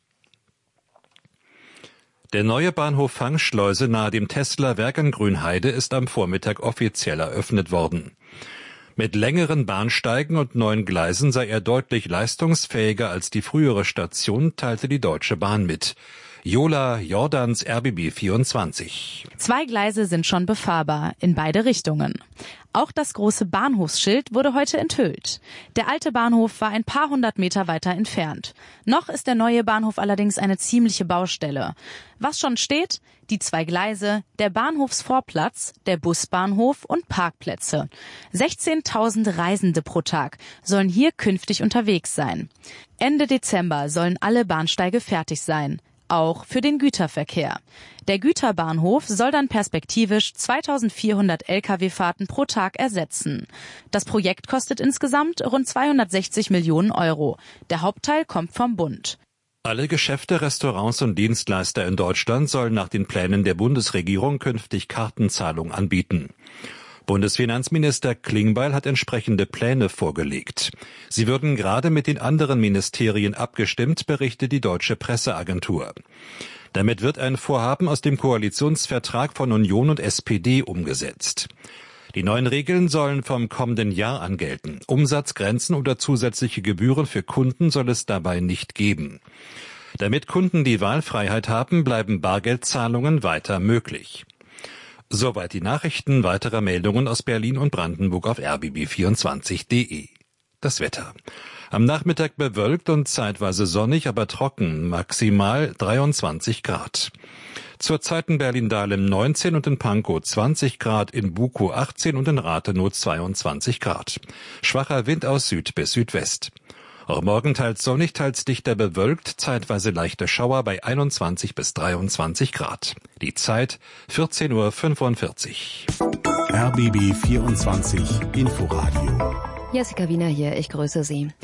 Der neue Bahnhof Fangschleuse nahe dem Tesla-Werk in Grünheide ist am Vormittag offiziell eröffnet worden. Mit längeren Bahnsteigen und neuen Gleisen sei er deutlich leistungsfähiger als die frühere Station, teilte die Deutsche Bahn mit. Jola Jordans, R B B vierundzwanzig. Zwei Gleise sind schon befahrbar, in beide Richtungen. Auch das große Bahnhofsschild wurde heute enthüllt. Der alte Bahnhof war ein paar hundert Meter weiter entfernt. Noch ist der neue Bahnhof allerdings eine ziemliche Baustelle. Was schon steht? Die zwei Gleise, der Bahnhofsvorplatz, der Busbahnhof und Parkplätze. sechzehntausend Reisende pro Tag sollen hier künftig unterwegs sein. Ende Dezember sollen alle Bahnsteige fertig sein. Auch für den Güterverkehr. Der Güterbahnhof soll dann perspektivisch zweitausendvierhundert L K W-Fahrten pro Tag ersetzen. Das Projekt kostet insgesamt rund zweihundertsechzig Millionen Euro. Der Hauptteil kommt vom Bund. Alle Geschäfte, Restaurants und Dienstleister in Deutschland sollen nach den Plänen der Bundesregierung künftig Kartenzahlung anbieten. Bundesfinanzminister Klingbeil hat entsprechende Pläne vorgelegt. Sie würden gerade mit den anderen Ministerien abgestimmt, berichtet die Deutsche Presseagentur. Damit wird ein Vorhaben aus dem Koalitionsvertrag von Union und S P D umgesetzt. Die neuen Regeln sollen vom kommenden Jahr an gelten. Umsatzgrenzen oder zusätzliche Gebühren für Kunden soll es dabei nicht geben. Damit Kunden die Wahlfreiheit haben, bleiben Bargeldzahlungen weiter möglich. Soweit die Nachrichten. Weitere Meldungen aus Berlin und Brandenburg auf r b b vierundzwanzig punkt d e. Das Wetter. Am Nachmittag bewölkt und zeitweise sonnig, aber trocken, maximal dreiundzwanzig Grad. Zurzeit in Berlin-Dahlem neunzehn und in Pankow zwanzig Grad, in Bukow achtzehn und in Rathenow zweiundzwanzig Grad. Schwacher Wind aus Süd bis Südwest. Auch morgen teils sonnig, teils dichter bewölkt, zeitweise leichte Schauer bei einundzwanzig bis dreiundzwanzig Grad. Die Zeit vierzehn Uhr fünfundvierzig. R B B vierundzwanzig Inforadio. Jessica Wiener hier, ich grüße Sie.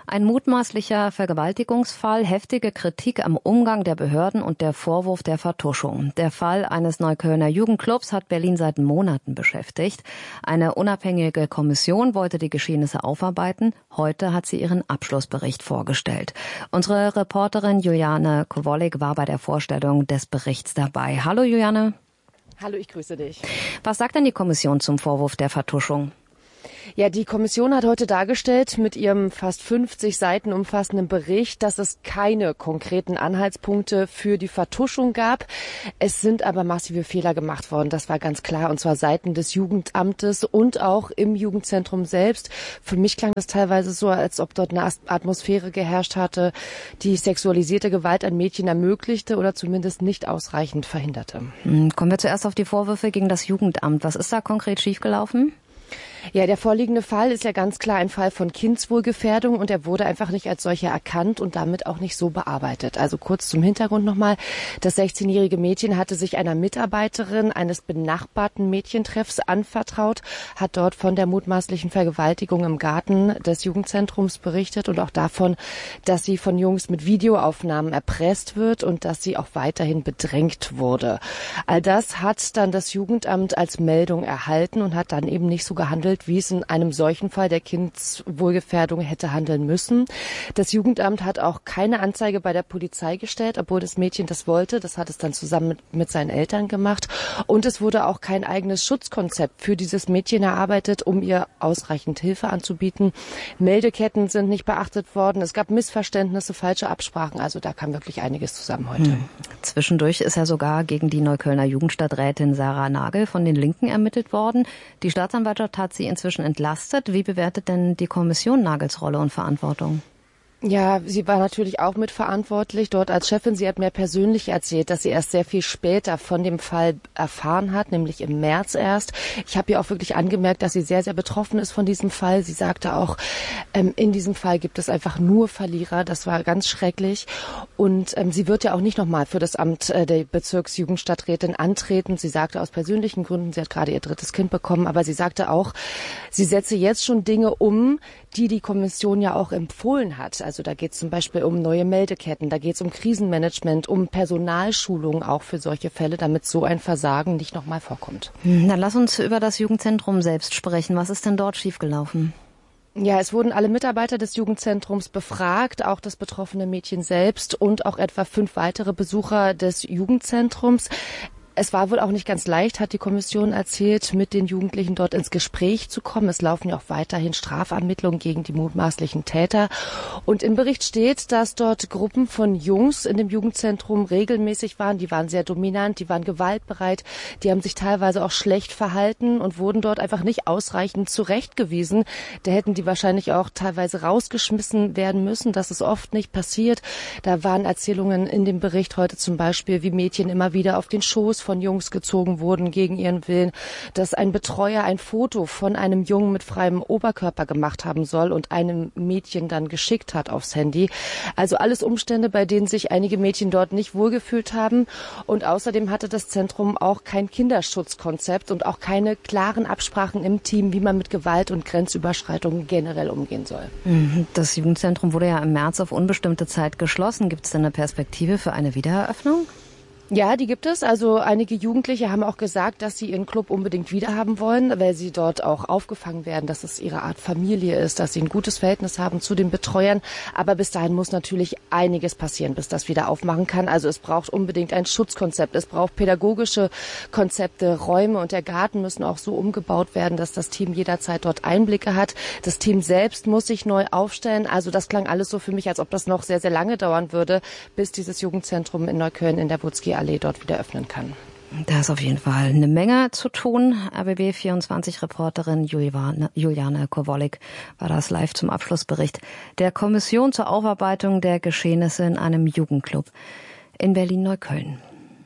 Ein mutmaßlicher Vergewaltigungsfall, heftige Kritik am Umgang der Behörden und der Vorwurf der Vertuschung. Der Fall eines Neuköllner Jugendclubs hat Berlin seit Monaten beschäftigt. Eine unabhängige Kommission wollte die Geschehnisse aufarbeiten. Heute hat sie ihren Abschlussbericht vorgestellt. Unsere Reporterin Juliane Kowolik war bei der Vorstellung des Berichts dabei. Hallo Juliane. Hallo, ich grüße dich. Was sagt denn die Kommission zum Vorwurf der Vertuschung? Ja, die Kommission hat heute dargestellt mit ihrem fast fünfzig Seiten umfassenden Bericht, dass es keine konkreten Anhaltspunkte für die Vertuschung gab. Es sind aber massive Fehler gemacht worden, das war ganz klar, und zwar seitens des Jugendamtes und auch im Jugendzentrum selbst. Für mich klang das teilweise so, als ob dort eine Atmosphäre geherrscht hatte, die sexualisierte Gewalt an Mädchen ermöglichte oder zumindest nicht ausreichend verhinderte. Kommen wir zuerst auf die Vorwürfe gegen das Jugendamt. Was ist da konkret schiefgelaufen? Ja, der vorliegende Fall ist ja ganz klar ein Fall von Kindswohlgefährdung und er wurde einfach nicht als solcher erkannt und damit auch nicht so bearbeitet. Also kurz zum Hintergrund nochmal. Das sechzehnjährige Mädchen hatte sich einer Mitarbeiterin eines benachbarten Mädchentreffs anvertraut, hat dort von der mutmaßlichen Vergewaltigung im Garten des Jugendzentrums berichtet und auch davon, dass sie von Jungs mit Videoaufnahmen erpresst wird und dass sie auch weiterhin bedrängt wurde. All das hat dann das Jugendamt als Meldung erhalten und hat dann eben nicht so gehandelt, wie es in einem solchen Fall der Kindswohlgefährdung hätte handeln müssen. Das Jugendamt hat auch keine Anzeige bei der Polizei gestellt, obwohl das Mädchen das wollte. Das hat es dann zusammen mit, mit seinen Eltern gemacht. Und es wurde auch kein eigenes Schutzkonzept für dieses Mädchen erarbeitet, um ihr ausreichend Hilfe anzubieten. Meldeketten sind nicht beachtet worden. Es gab Missverständnisse, falsche Absprachen. Also da kam wirklich einiges zusammen heute. Hm. Zwischendurch ist ja sogar gegen die Neuköllner Jugendstadträtin Sarah Nagel von den Linken ermittelt worden. Die Staatsanwaltschaft hat sie inzwischen entlastet. Wie bewertet denn die Kommission Nagels Rolle und Verantwortung? Ja, sie war natürlich auch mitverantwortlich dort als Chefin. Sie hat mir persönlich erzählt, dass sie erst sehr viel später von dem Fall erfahren hat, nämlich im März erst. Ich habe ihr auch wirklich angemerkt, dass sie sehr, sehr betroffen ist von diesem Fall. Sie sagte auch, ähm, in diesem Fall gibt es einfach nur Verlierer. Das war ganz schrecklich. Und ähm, sie wird ja auch nicht nochmal für das Amt äh, der Bezirksjugendstadträtin antreten. Sie sagte aus persönlichen Gründen, sie hat gerade ihr drittes Kind bekommen, aber sie sagte auch, sie setze jetzt schon Dinge um, die die Kommission ja auch empfohlen hat. Also da geht es zum Beispiel um neue Meldeketten, da geht es um Krisenmanagement, um Personalschulungen auch für solche Fälle, damit so ein Versagen nicht nochmal vorkommt. Dann lass uns über das Jugendzentrum selbst sprechen. Was ist denn dort schiefgelaufen? Ja, es wurden alle Mitarbeiter des Jugendzentrums befragt, auch das betroffene Mädchen selbst und auch etwa fünf weitere Besucher des Jugendzentrums. Es war wohl auch nicht ganz leicht, hat die Kommission erzählt, mit den Jugendlichen dort ins Gespräch zu kommen. Es laufen ja auch weiterhin Strafermittlungen gegen die mutmaßlichen Täter. Und im Bericht steht, dass dort Gruppen von Jungs in dem Jugendzentrum regelmäßig waren. Die waren sehr dominant, die waren gewaltbereit, die haben sich teilweise auch schlecht verhalten und wurden dort einfach nicht ausreichend zurechtgewiesen. Da hätten die wahrscheinlich auch teilweise rausgeschmissen werden müssen. Das ist oft nicht passiert. Da waren Erzählungen in dem Bericht heute zum Beispiel, wie Mädchen immer wieder auf den Schoß von Jungs gezogen wurden gegen ihren Willen, dass ein Betreuer ein Foto von einem Jungen mit freiem Oberkörper gemacht haben soll und einem Mädchen dann geschickt hat aufs Handy. Also alles Umstände, bei denen sich einige Mädchen dort nicht wohlgefühlt haben. Und außerdem hatte das Zentrum auch kein Kinderschutzkonzept und auch keine klaren Absprachen im Team, wie man mit Gewalt und Grenzüberschreitungen generell umgehen soll. Das Jugendzentrum wurde ja im März auf unbestimmte Zeit geschlossen. Gibt es denn eine Perspektive für eine Wiedereröffnung? Ja, die gibt es. Also einige Jugendliche haben auch gesagt, dass sie ihren Club unbedingt wiederhaben wollen, weil sie dort auch aufgefangen werden, dass es ihre Art Familie ist, dass sie ein gutes Verhältnis haben zu den Betreuern. Aber bis dahin muss natürlich einiges passieren, bis das wieder aufmachen kann. Also es braucht unbedingt ein Schutzkonzept. Es braucht pädagogische Konzepte. Räume und der Garten müssen auch so umgebaut werden, dass das Team jederzeit dort Einblicke hat. Das Team selbst muss sich neu aufstellen. Also das klang alles so für mich, als ob das noch sehr, sehr lange dauern würde, bis dieses Jugendzentrum in Neukölln in der Wutzki-Allee dort wieder öffnen kann. Da ist auf jeden Fall eine Menge zu tun. R B B vierundzwanzig-Reporterin Juliane, Juliane Kowolik war das live zum Abschlussbericht der Kommission zur Aufarbeitung der Geschehnisse in einem Jugendclub in Berlin-Neukölln.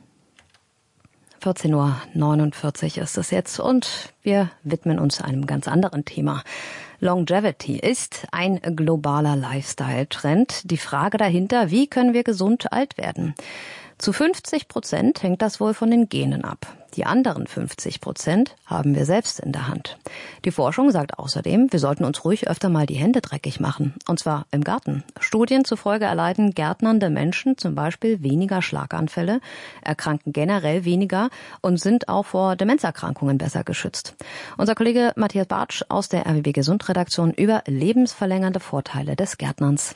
vierzehn Uhr neunundvierzig ist es jetzt und wir widmen uns einem ganz anderen Thema. Longevity ist ein globaler Lifestyle-Trend. Die Frage dahinter, wie können wir gesund alt werden? Zu fünfzig Prozent hängt das wohl von den Genen ab. Die anderen fünfzig Prozent haben wir selbst in der Hand. Die Forschung sagt außerdem, wir sollten uns ruhig öfter mal die Hände dreckig machen. Und zwar im Garten. Studien zufolge erleiden gärtnernde Menschen zum Beispiel weniger Schlaganfälle, erkranken generell weniger und sind auch vor Demenzerkrankungen besser geschützt. Unser Kollege Matthias Bartsch aus der R B B Gesund-Redaktion über lebensverlängernde Vorteile des Gärtnerns.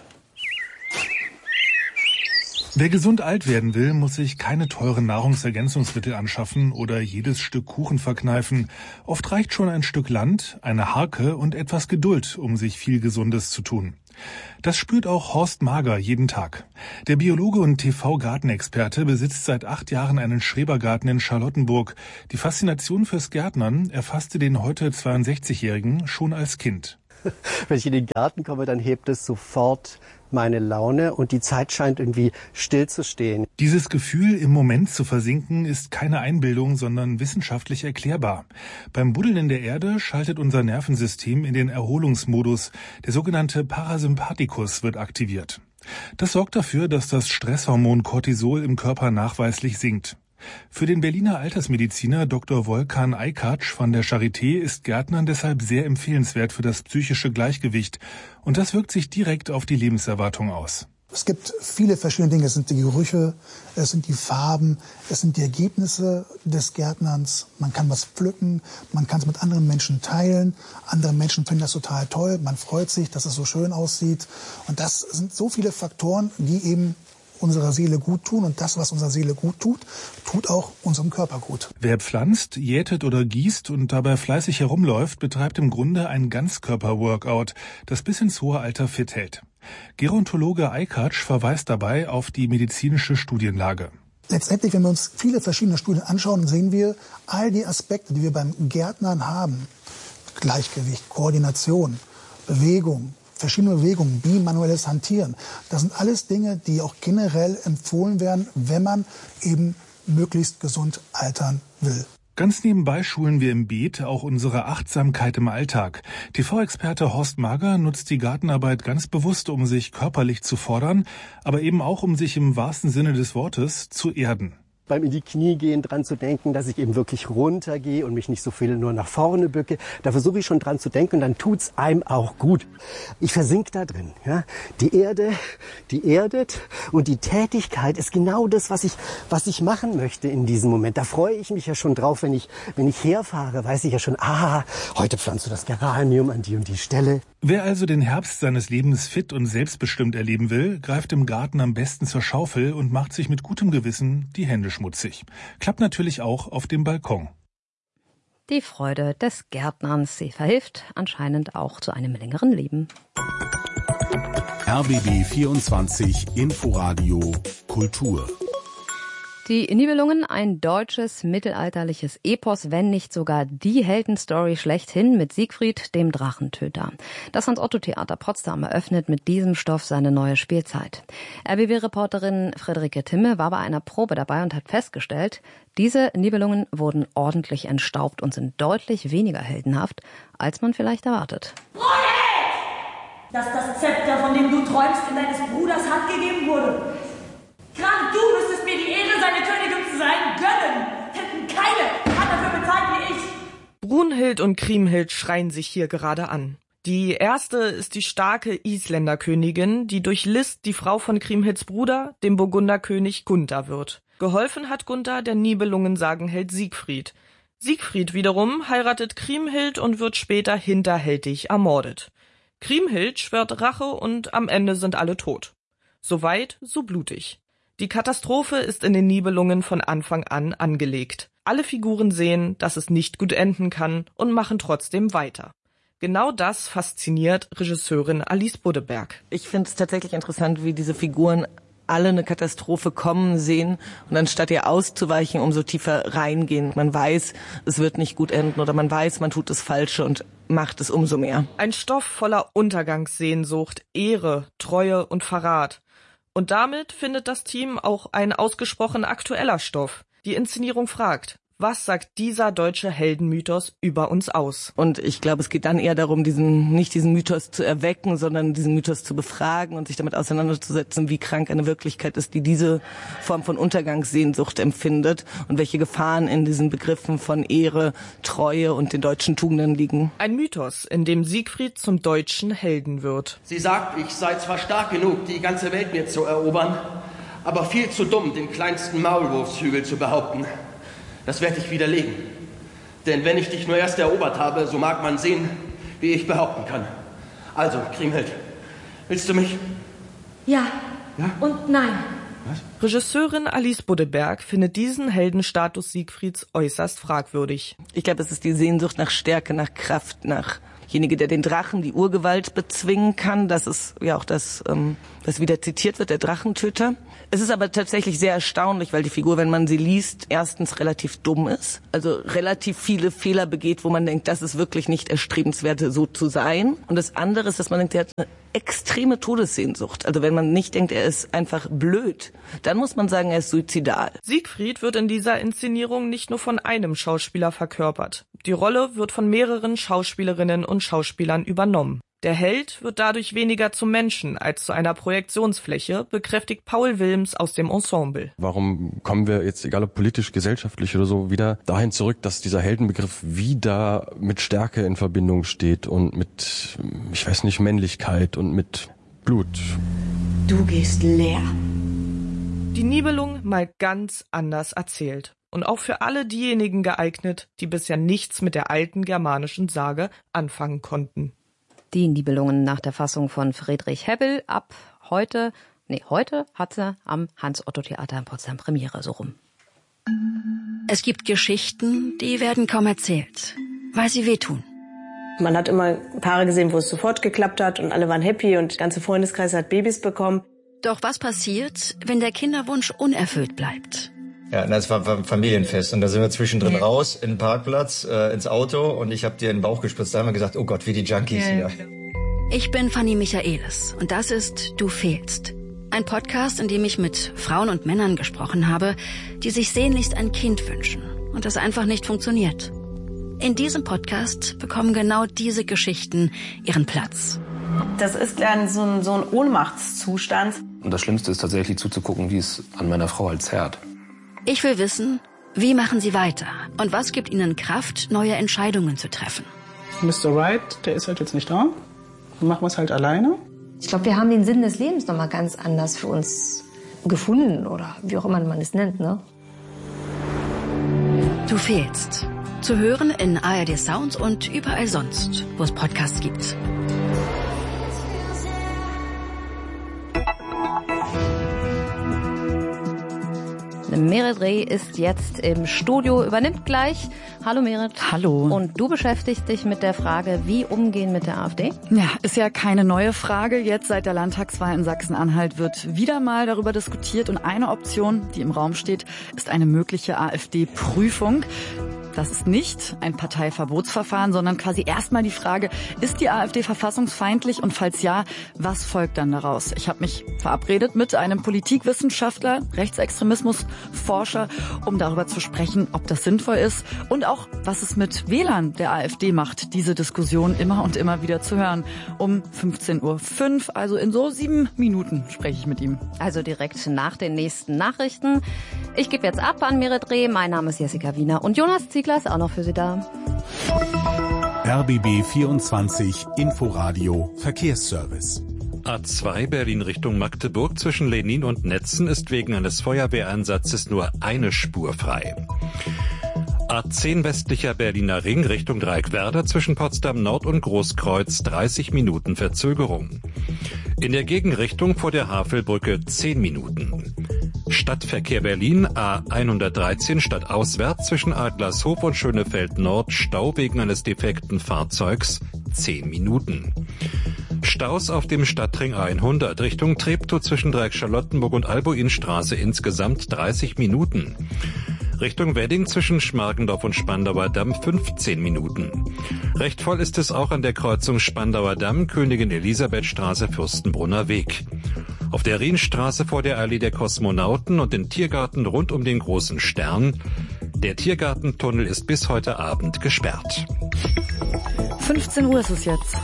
Wer gesund alt werden will, muss sich keine teuren Nahrungsergänzungsmittel anschaffen oder jedes Stück Kuchen verkneifen. Oft reicht schon ein Stück Land, eine Harke und etwas Geduld, um sich viel Gesundes zu tun. Das spürt auch Horst Mager jeden Tag. Der Biologe und T V-Gartenexperte besitzt seit acht Jahren einen Schrebergarten in Charlottenburg. Die Faszination fürs Gärtnern erfasste den heute zweiundsechzigjährigen schon als Kind. Wenn ich in den Garten komme, dann hebt es sofort meine Laune und die Zeit scheint irgendwie still zu stehen. Dieses Gefühl, im Moment zu versinken, ist keine Einbildung, sondern wissenschaftlich erklärbar. Beim Buddeln in der Erde schaltet unser Nervensystem in den Erholungsmodus. Der sogenannte Parasympathikus wird aktiviert. Das sorgt dafür, dass das Stresshormon Cortisol im Körper nachweislich sinkt. Für den Berliner Altersmediziner Doktor Volkan Aykac von der Charité ist Gärtnern deshalb sehr empfehlenswert für das psychische Gleichgewicht. Und das wirkt sich direkt auf die Lebenserwartung aus. Es gibt viele verschiedene Dinge. Es sind die Gerüche, es sind die Farben, es sind die Ergebnisse des Gärtnerns. Man kann was pflücken, man kann es mit anderen Menschen teilen. Andere Menschen finden das total toll. Man freut sich, dass es so schön aussieht. Und das sind so viele Faktoren, die eben unserer Seele gut tun, und das, was unserer Seele gut tut, tut auch unserem Körper gut. Wer pflanzt, jätet oder gießt und dabei fleißig herumläuft, betreibt im Grunde ein Ganzkörper-Workout, das bis ins hohe Alter fit hält. Gerontologe Aykac verweist dabei auf die medizinische Studienlage. Letztendlich, wenn wir uns viele verschiedene Studien anschauen, sehen wir all die Aspekte, die wir beim Gärtnern haben. Gleichgewicht, Koordination, Bewegung, verschiedene Bewegungen, wie manuelles Hantieren. Das sind alles Dinge, die auch generell empfohlen werden, wenn man eben möglichst gesund altern will. Ganz nebenbei schulen wir im Beet auch unsere Achtsamkeit im Alltag. T V-Experte Horst Mager nutzt die Gartenarbeit ganz bewusst, um sich körperlich zu fordern, aber eben auch, um sich im wahrsten Sinne des Wortes zu erden. Beim in die Knie gehen dran zu denken, dass ich eben wirklich runtergehe und mich nicht so viel nur nach vorne bücke. Da versuche ich schon dran zu denken und dann tut's einem auch gut. Ich versink da drin. Ja? Die Erde, die erdet und die Tätigkeit ist genau das, was ich, was ich machen möchte in diesem Moment. Da freue ich mich ja schon drauf, wenn ich, wenn ich herfahre, weiß ich ja schon, ah, heute pflanzt du das Geranium an die und die Stelle. Wer also den Herbst seines Lebens fit und selbstbestimmt erleben will, greift im Garten am besten zur Schaufel und macht sich mit gutem Gewissen die Hände schmutzig. Klappt natürlich auch auf dem Balkon. Die Freude des Gärtnerns, sie verhilft anscheinend auch zu einem längeren Leben. R B B vierundzwanzig Inforadio Kultur. Die Nibelungen, ein deutsches mittelalterliches Epos, wenn nicht sogar die Heldenstory schlechthin mit Siegfried, dem Drachentöter. Das Hans-Otto-Theater Potsdam eröffnet mit diesem Stoff seine neue Spielzeit. R B B-Reporterin Friederike Timme war bei einer Probe dabei und hat festgestellt, diese Nibelungen wurden ordentlich entstaubt und sind deutlich weniger heldenhaft, als man vielleicht erwartet. Dass das Zepter, von dem du träumst, in deines Bruders Hand gegeben wurde. Gerade du müsstest mir die Ehre, seine Königin zu sein, gönnen. Hätten keine hat dafür bezahlt wie ich. Brunhild und Kriemhild schreien sich hier gerade an. Die erste ist die starke Isländerkönigin, die durch List die Frau von Kriemhilds Bruder, dem Burgunderkönig Gunther wird. Geholfen hat Gunther der Nibelungen-Sagenheld Siegfried. Siegfried wiederum heiratet Kriemhild und wird später hinterhältig ermordet. Kriemhild schwört Rache und am Ende sind alle tot. So weit, so blutig. Die Katastrophe ist in den Nibelungen von Anfang an angelegt. Alle Figuren sehen, dass es nicht gut enden kann und machen trotzdem weiter. Genau das fasziniert Regisseurin Alice Buddeberg. Ich finde es tatsächlich interessant, wie diese Figuren alle eine Katastrophe kommen sehen und anstatt ihr auszuweichen, umso tiefer reingehen. Man weiß, es wird nicht gut enden oder man weiß, man tut das Falsche und macht es umso mehr. Ein Stoff voller Untergangssehnsucht, Ehre, Treue und Verrat. Und damit findet das Team auch ein ausgesprochen aktueller Stoff. Die Inszenierung fragt, Was sagt dieser deutsche Heldenmythos über uns aus? Und ich glaube, es geht dann eher darum, diesen nicht diesen Mythos zu erwecken, sondern diesen Mythos zu befragen und sich damit auseinanderzusetzen, wie krank eine Wirklichkeit ist, die diese Form von Untergangssehnsucht empfindet und welche Gefahren in diesen Begriffen von Ehre, Treue und den deutschen Tugenden liegen. Ein Mythos, in dem Siegfried zum deutschen Helden wird. Sie sagt, ich sei zwar stark genug, die ganze Welt mir zu erobern, aber viel zu dumm, den kleinsten Maulwurfshügel zu behaupten. Das werde ich widerlegen. Denn wenn ich dich nur erst erobert habe, so mag man sehen, wie ich behaupten kann. Also, Kriemhild, willst du mich? Ja, ja? Und nein. Was? Regisseurin Alice Buddeberg findet diesen Heldenstatus Siegfrieds äußerst fragwürdig. Ich glaube, es ist die Sehnsucht nach Stärke, nach Kraft, nach derjenige, der den Drachen, die Urgewalt bezwingen kann. Das ist ja auch das, ähm, was wieder zitiert wird, der Drachentöter. Es ist aber tatsächlich sehr erstaunlich, weil die Figur, wenn man sie liest, erstens relativ dumm ist, also relativ viele Fehler begeht, wo man denkt, das ist wirklich nicht erstrebenswert, so zu sein. Und das andere ist, dass man denkt, er hat eine extreme Todessehnsucht. Also wenn man nicht denkt, er ist einfach blöd, dann muss man sagen, er ist suizidal. Siegfried wird in dieser Inszenierung nicht nur von einem Schauspieler verkörpert. Die Rolle wird von mehreren Schauspielerinnen und Schauspielern übernommen. Der Held wird dadurch weniger zum Menschen als zu einer Projektionsfläche, bekräftigt Paul Wilms aus dem Ensemble. Warum kommen wir jetzt, egal ob politisch, gesellschaftlich oder so, wieder dahin zurück, dass dieser Heldenbegriff wieder mit Stärke in Verbindung steht und mit, ich weiß nicht, Männlichkeit und mit Blut. Du gehst leer. Die Nibelung mal ganz anders erzählt. Und auch für alle diejenigen geeignet, die bisher nichts mit der alten germanischen Sage anfangen konnten. Die Nibelungen nach der Fassung von Friedrich Hebbel ab heute, nee, heute hat sie am Hans-Otto-Theater in Potsdam Premiere, so rum. Es gibt Geschichten, die werden kaum erzählt, weil sie wehtun. Man hat immer Paare gesehen, wo es sofort geklappt hat und alle waren happy und der ganze Freundeskreis hat Babys bekommen. Doch was passiert, wenn der Kinderwunsch unerfüllt bleibt? Ja, das war ein Familienfest und da sind wir zwischendrin ja. raus in den Parkplatz, äh, ins Auto und ich habe dir in den Bauch gespritzt. Da haben wir gesagt, oh Gott, wie die Junkies ja. hier. Ich bin Fanny Michaelis und das ist Du fehlst. Ein Podcast, in dem ich mit Frauen und Männern gesprochen habe, die sich sehnlichst ein Kind wünschen und das einfach nicht funktioniert. In diesem Podcast bekommen genau diese Geschichten ihren Platz. Das ist dann so ein, so ein Ohnmachtszustand. Und das Schlimmste ist tatsächlich zuzugucken, wie es an meiner Frau halt zerrt. Ich will wissen, wie machen Sie weiter und was gibt Ihnen Kraft, neue Entscheidungen zu treffen? Mister Wright, der ist halt jetzt nicht da. Dann machen wir es halt alleine. Ich glaube, wir haben den Sinn des Lebens noch mal ganz anders für uns gefunden oder wie auch immer man es nennt, ne? Du fehlst. Zu hören in A R D Sound und überall sonst, wo es Podcasts gibt. Merit Reh ist jetzt im Studio, übernimmt gleich. Hallo Merit. Hallo. Und du beschäftigst dich mit der Frage, wie umgehen mit der AfD? Ja, ist ja keine neue Frage. Jetzt seit der Landtagswahl in Sachsen-Anhalt wird wieder mal darüber diskutiert. Und eine Option, die im Raum steht, ist eine mögliche AfD-Prüfung. Das ist nicht ein Parteiverbotsverfahren, sondern quasi erstmal die Frage, ist die AfD verfassungsfeindlich und falls ja, was folgt dann daraus? Ich habe mich verabredet mit einem Politikwissenschaftler, Rechtsextremismusforscher, um darüber zu sprechen, ob das sinnvoll ist und auch, was es mit Wählern der AfD macht, diese Diskussion immer und immer wieder zu hören. Um fünfzehn Uhr fünf, also in so sieben Minuten spreche ich mit ihm. Also direkt nach den nächsten Nachrichten. Ich gebe jetzt ab an Merit Reh. Mein Name ist Jessica Wiener und Jonas Ziegler ist auch noch für Sie da. R B B vierundzwanzig Inforadio Verkehrsservice. A zwei Berlin Richtung Magdeburg zwischen Lenin und Netzen ist wegen eines Feuerwehreinsatzes nur eine Spur frei. A zehn westlicher Berliner Ring Richtung Dreieckwerder zwischen Potsdam Nord und Großkreuz dreißig Minuten Verzögerung. In der Gegenrichtung vor der Havelbrücke zehn Minuten. Stadtverkehr Berlin A hundertdreizehn stadtauswärts zwischen Adlershof und Schönefeld Nord Stau wegen eines defekten Fahrzeugs zehn Minuten. Staus auf dem Stadtring A hundert Richtung Treptow zwischen Dreieck Charlottenburg und Albuinstraße insgesamt dreißig Minuten. Richtung Wedding zwischen Schmargendorf und Spandauer Damm fünfzehn Minuten. Recht voll ist es auch an der Kreuzung Spandauer Damm, Königin Elisabethstraße, Fürstenbrunner Weg. Auf der Rienstraße vor der Allee der Kosmonauten und den Tiergarten rund um den Großen Stern Der Tiergartentunnel ist bis heute Abend gesperrt. fünfzehn Uhr ist es jetzt.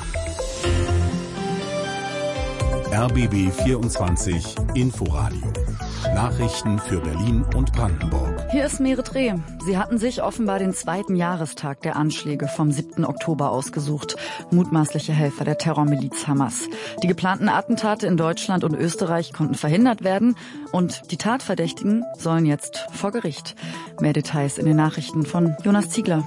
R B B vierundzwanzig Inforadio. Nachrichten für Berlin und Brandenburg. Hier ist Merit Reh. Sie hatten sich offenbar den zweiten Jahrestag der Anschläge vom siebten Oktober ausgesucht. Mutmaßliche Helfer der Terrormiliz Hamas. Die geplanten Attentate in Deutschland und Österreich konnten verhindert werden und die Tatverdächtigen sollen jetzt vor Gericht. Mehr Details in den Nachrichten von Jonas Ziegler.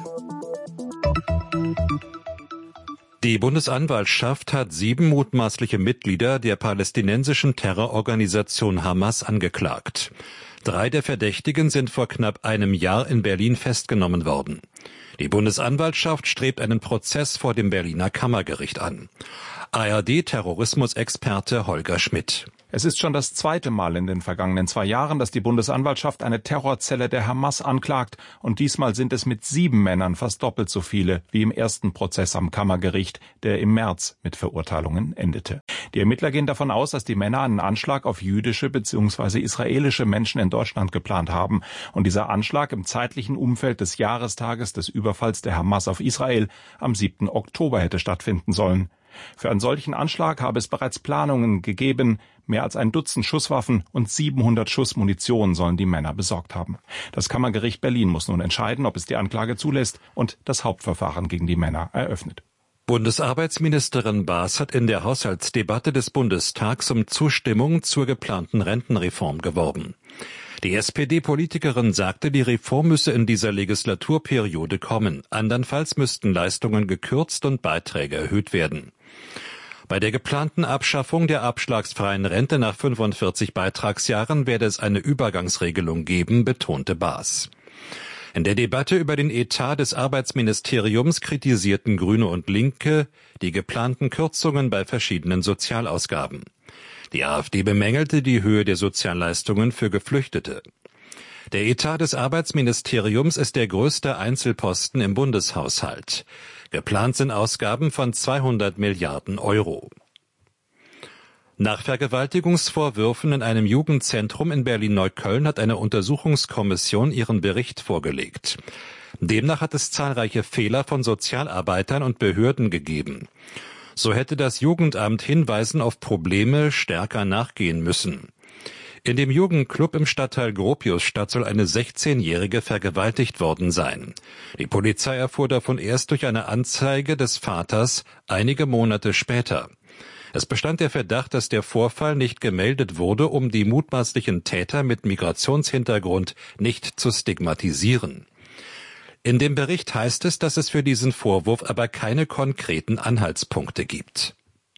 Die Bundesanwaltschaft hat sieben mutmaßliche Mitglieder der palästinensischen Terrororganisation Hamas angeklagt. Drei der Verdächtigen sind vor knapp einem Jahr in Berlin festgenommen worden. Die Bundesanwaltschaft strebt einen Prozess vor dem Berliner Kammergericht an. A R D-Terrorismusexperte Holger Schmidt. Es ist schon das zweite Mal in den vergangenen zwei Jahren, dass die Bundesanwaltschaft eine Terrorzelle der Hamas anklagt. Und diesmal sind es mit sieben Männern fast doppelt so viele wie im ersten Prozess am Kammergericht, der im März mit Verurteilungen endete. Die Ermittler gehen davon aus, dass die Männer einen Anschlag auf jüdische bzw. israelische Menschen in Deutschland geplant haben. Und dieser Anschlag im zeitlichen Umfeld des Jahrestages des Überfalls der Hamas auf Israel am siebten Oktober hätte stattfinden sollen. Für einen solchen Anschlag habe es bereits Planungen gegeben. Mehr als ein Dutzend Schusswaffen und siebenhundert Schuss Munition sollen die Männer besorgt haben. Das Kammergericht Berlin muss nun entscheiden, ob es die Anklage zulässt und das Hauptverfahren gegen die Männer eröffnet. Bundesarbeitsministerin Baas hat in der Haushaltsdebatte des Bundestags um Zustimmung zur geplanten Rentenreform geworben. Die S P D-Politikerin sagte, die Reform müsse in dieser Legislaturperiode kommen. Andernfalls müssten Leistungen gekürzt und Beiträge erhöht werden. Bei der geplanten Abschaffung der abschlagsfreien Rente nach fünfundvierzig Beitragsjahren werde es eine Übergangsregelung geben, betonte Baas. In der Debatte über den Etat des Arbeitsministeriums kritisierten Grüne und Linke die geplanten Kürzungen bei verschiedenen Sozialausgaben. Die AfD bemängelte die Höhe der Sozialleistungen für Geflüchtete. Der Etat des Arbeitsministeriums ist der größte Einzelposten im Bundeshaushalt. Geplant sind Ausgaben von zweihundert Milliarden Euro. Nach Vergewaltigungsvorwürfen in einem Jugendzentrum in Berlin-Neukölln hat eine Untersuchungskommission ihren Bericht vorgelegt. Demnach hat es zahlreiche Fehler von Sozialarbeitern und Behörden gegeben. So hätte das Jugendamt Hinweisen auf Probleme stärker nachgehen müssen. In dem Jugendclub im Stadtteil Gropiusstadt soll eine sechzehnjährige vergewaltigt worden sein. Die Polizei erfuhr davon erst durch eine Anzeige des Vaters einige Monate später. Es bestand der Verdacht, dass der Vorfall nicht gemeldet wurde, um die mutmaßlichen Täter mit Migrationshintergrund nicht zu stigmatisieren. In dem Bericht heißt es, dass es für diesen Vorwurf aber keine konkreten Anhaltspunkte gibt.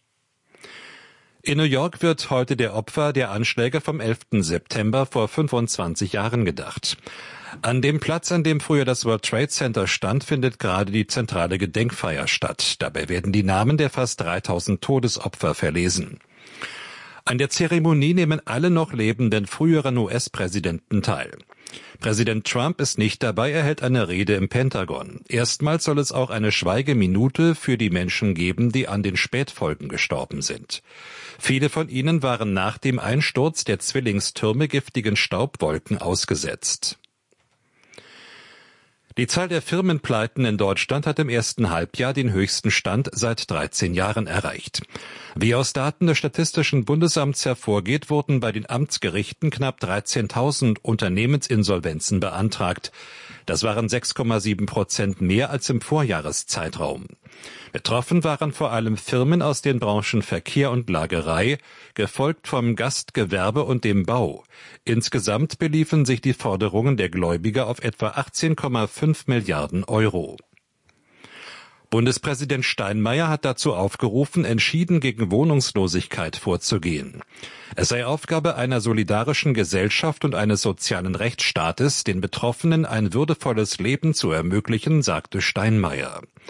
In New York wird heute der Opfer der Anschläge vom elften September vor fünfundzwanzig Jahren gedacht. An dem Platz, an dem früher das World Trade Center stand, findet gerade die zentrale Gedenkfeier statt. Dabei werden die Namen der fast dreitausend Todesopfer verlesen. An der Zeremonie nehmen alle noch lebenden früheren U S-Präsidenten teil. Präsident Trump ist nicht dabei, er hält eine Rede im Pentagon. Erstmals soll es auch eine Schweigeminute für die Menschen geben, die an den Spätfolgen gestorben sind. Viele von ihnen waren nach dem Einsturz der Zwillingstürme giftigen Staubwolken ausgesetzt. Die Zahl der Firmenpleiten in Deutschland hat im ersten Halbjahr den höchsten Stand seit dreizehn Jahren erreicht. Wie aus Daten des Statistischen Bundesamts hervorgeht, wurden bei den Amtsgerichten knapp dreizehntausend Unternehmensinsolvenzen beantragt. Das waren sechs Komma sieben Prozent mehr als im Vorjahreszeitraum. Betroffen waren vor allem Firmen aus den Branchen Verkehr und Lagerei, gefolgt vom Gastgewerbe und dem Bau. Insgesamt beliefen sich die Forderungen der Gläubiger auf etwa achtzehn Komma fünf Milliarden Euro. Bundespräsident Steinmeier hat dazu aufgerufen, entschieden gegen Wohnungslosigkeit vorzugehen. Es sei Aufgabe einer solidarischen Gesellschaft und eines sozialen Rechtsstaates, den Betroffenen ein würdevolles Leben zu ermöglichen, sagte Steinmeier.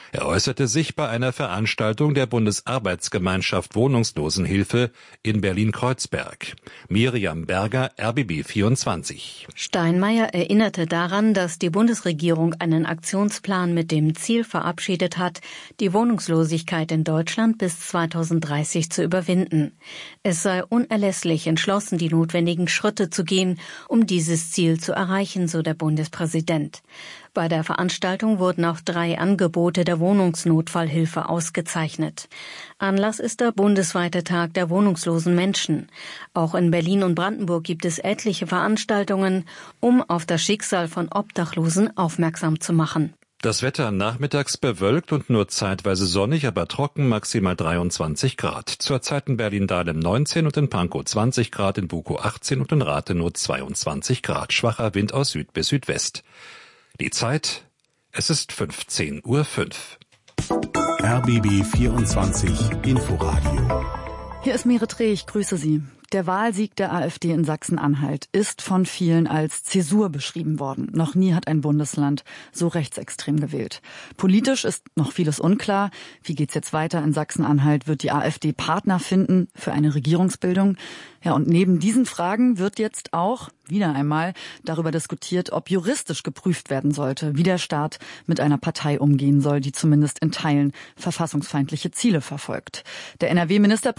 Er äußerte sich bei einer Veranstaltung der Bundesarbeitsgemeinschaft Wohnungslosenhilfe in Berlin-Kreuzberg. Miriam Berger, R B B vierundzwanzig. Steinmeier erinnerte daran, dass die Bundesregierung einen Aktionsplan mit dem Ziel verabschiedet hat, die Wohnungslosigkeit in Deutschland bis zweitausenddreißig zu überwinden. Es sei unerlässlich, entschlossen die notwendigen Schritte zu gehen, um dieses Ziel zu erreichen, so der Bundespräsident. Bei der Veranstaltung wurden auch drei Angebote der Wohnungsnotfallhilfe ausgezeichnet. Anlass ist der bundesweite Tag der wohnungslosen Menschen. Auch in Berlin und Brandenburg gibt es etliche Veranstaltungen, um auf das Schicksal von Obdachlosen aufmerksam zu machen. Das Wetter nachmittags bewölkt und nur zeitweise sonnig, aber trocken, maximal dreiundzwanzig Grad. Zurzeit in Berlin-Dahlem neunzehn und in Pankow zwanzig Grad, in Bukow achtzehn und in Rathenow zweiundzwanzig Grad. Schwacher Wind aus Süd bis Südwest. Die Zeit, es ist fünfzehn Uhr fünf. R B B vierundzwanzig Inforadio. Hier ist Meret Reh, ich grüße Sie. Der Wahlsieg der AfD in Sachsen-Anhalt ist von vielen als Zäsur beschrieben worden. Noch nie hat ein Bundesland so rechtsextrem gewählt. Politisch ist noch vieles unklar. Wie geht's jetzt weiter in Sachsen-Anhalt? Wird die AfD Partner finden für eine Regierungsbildung? Ja, und neben diesen Fragen wird jetzt auch wieder einmal darüber diskutiert, ob juristisch geprüft werden sollte, wie der Staat mit einer Partei umgehen soll, die zumindest in Teilen verfassungsfeindliche Ziele verfolgt. Der N R W-Ministerpräsident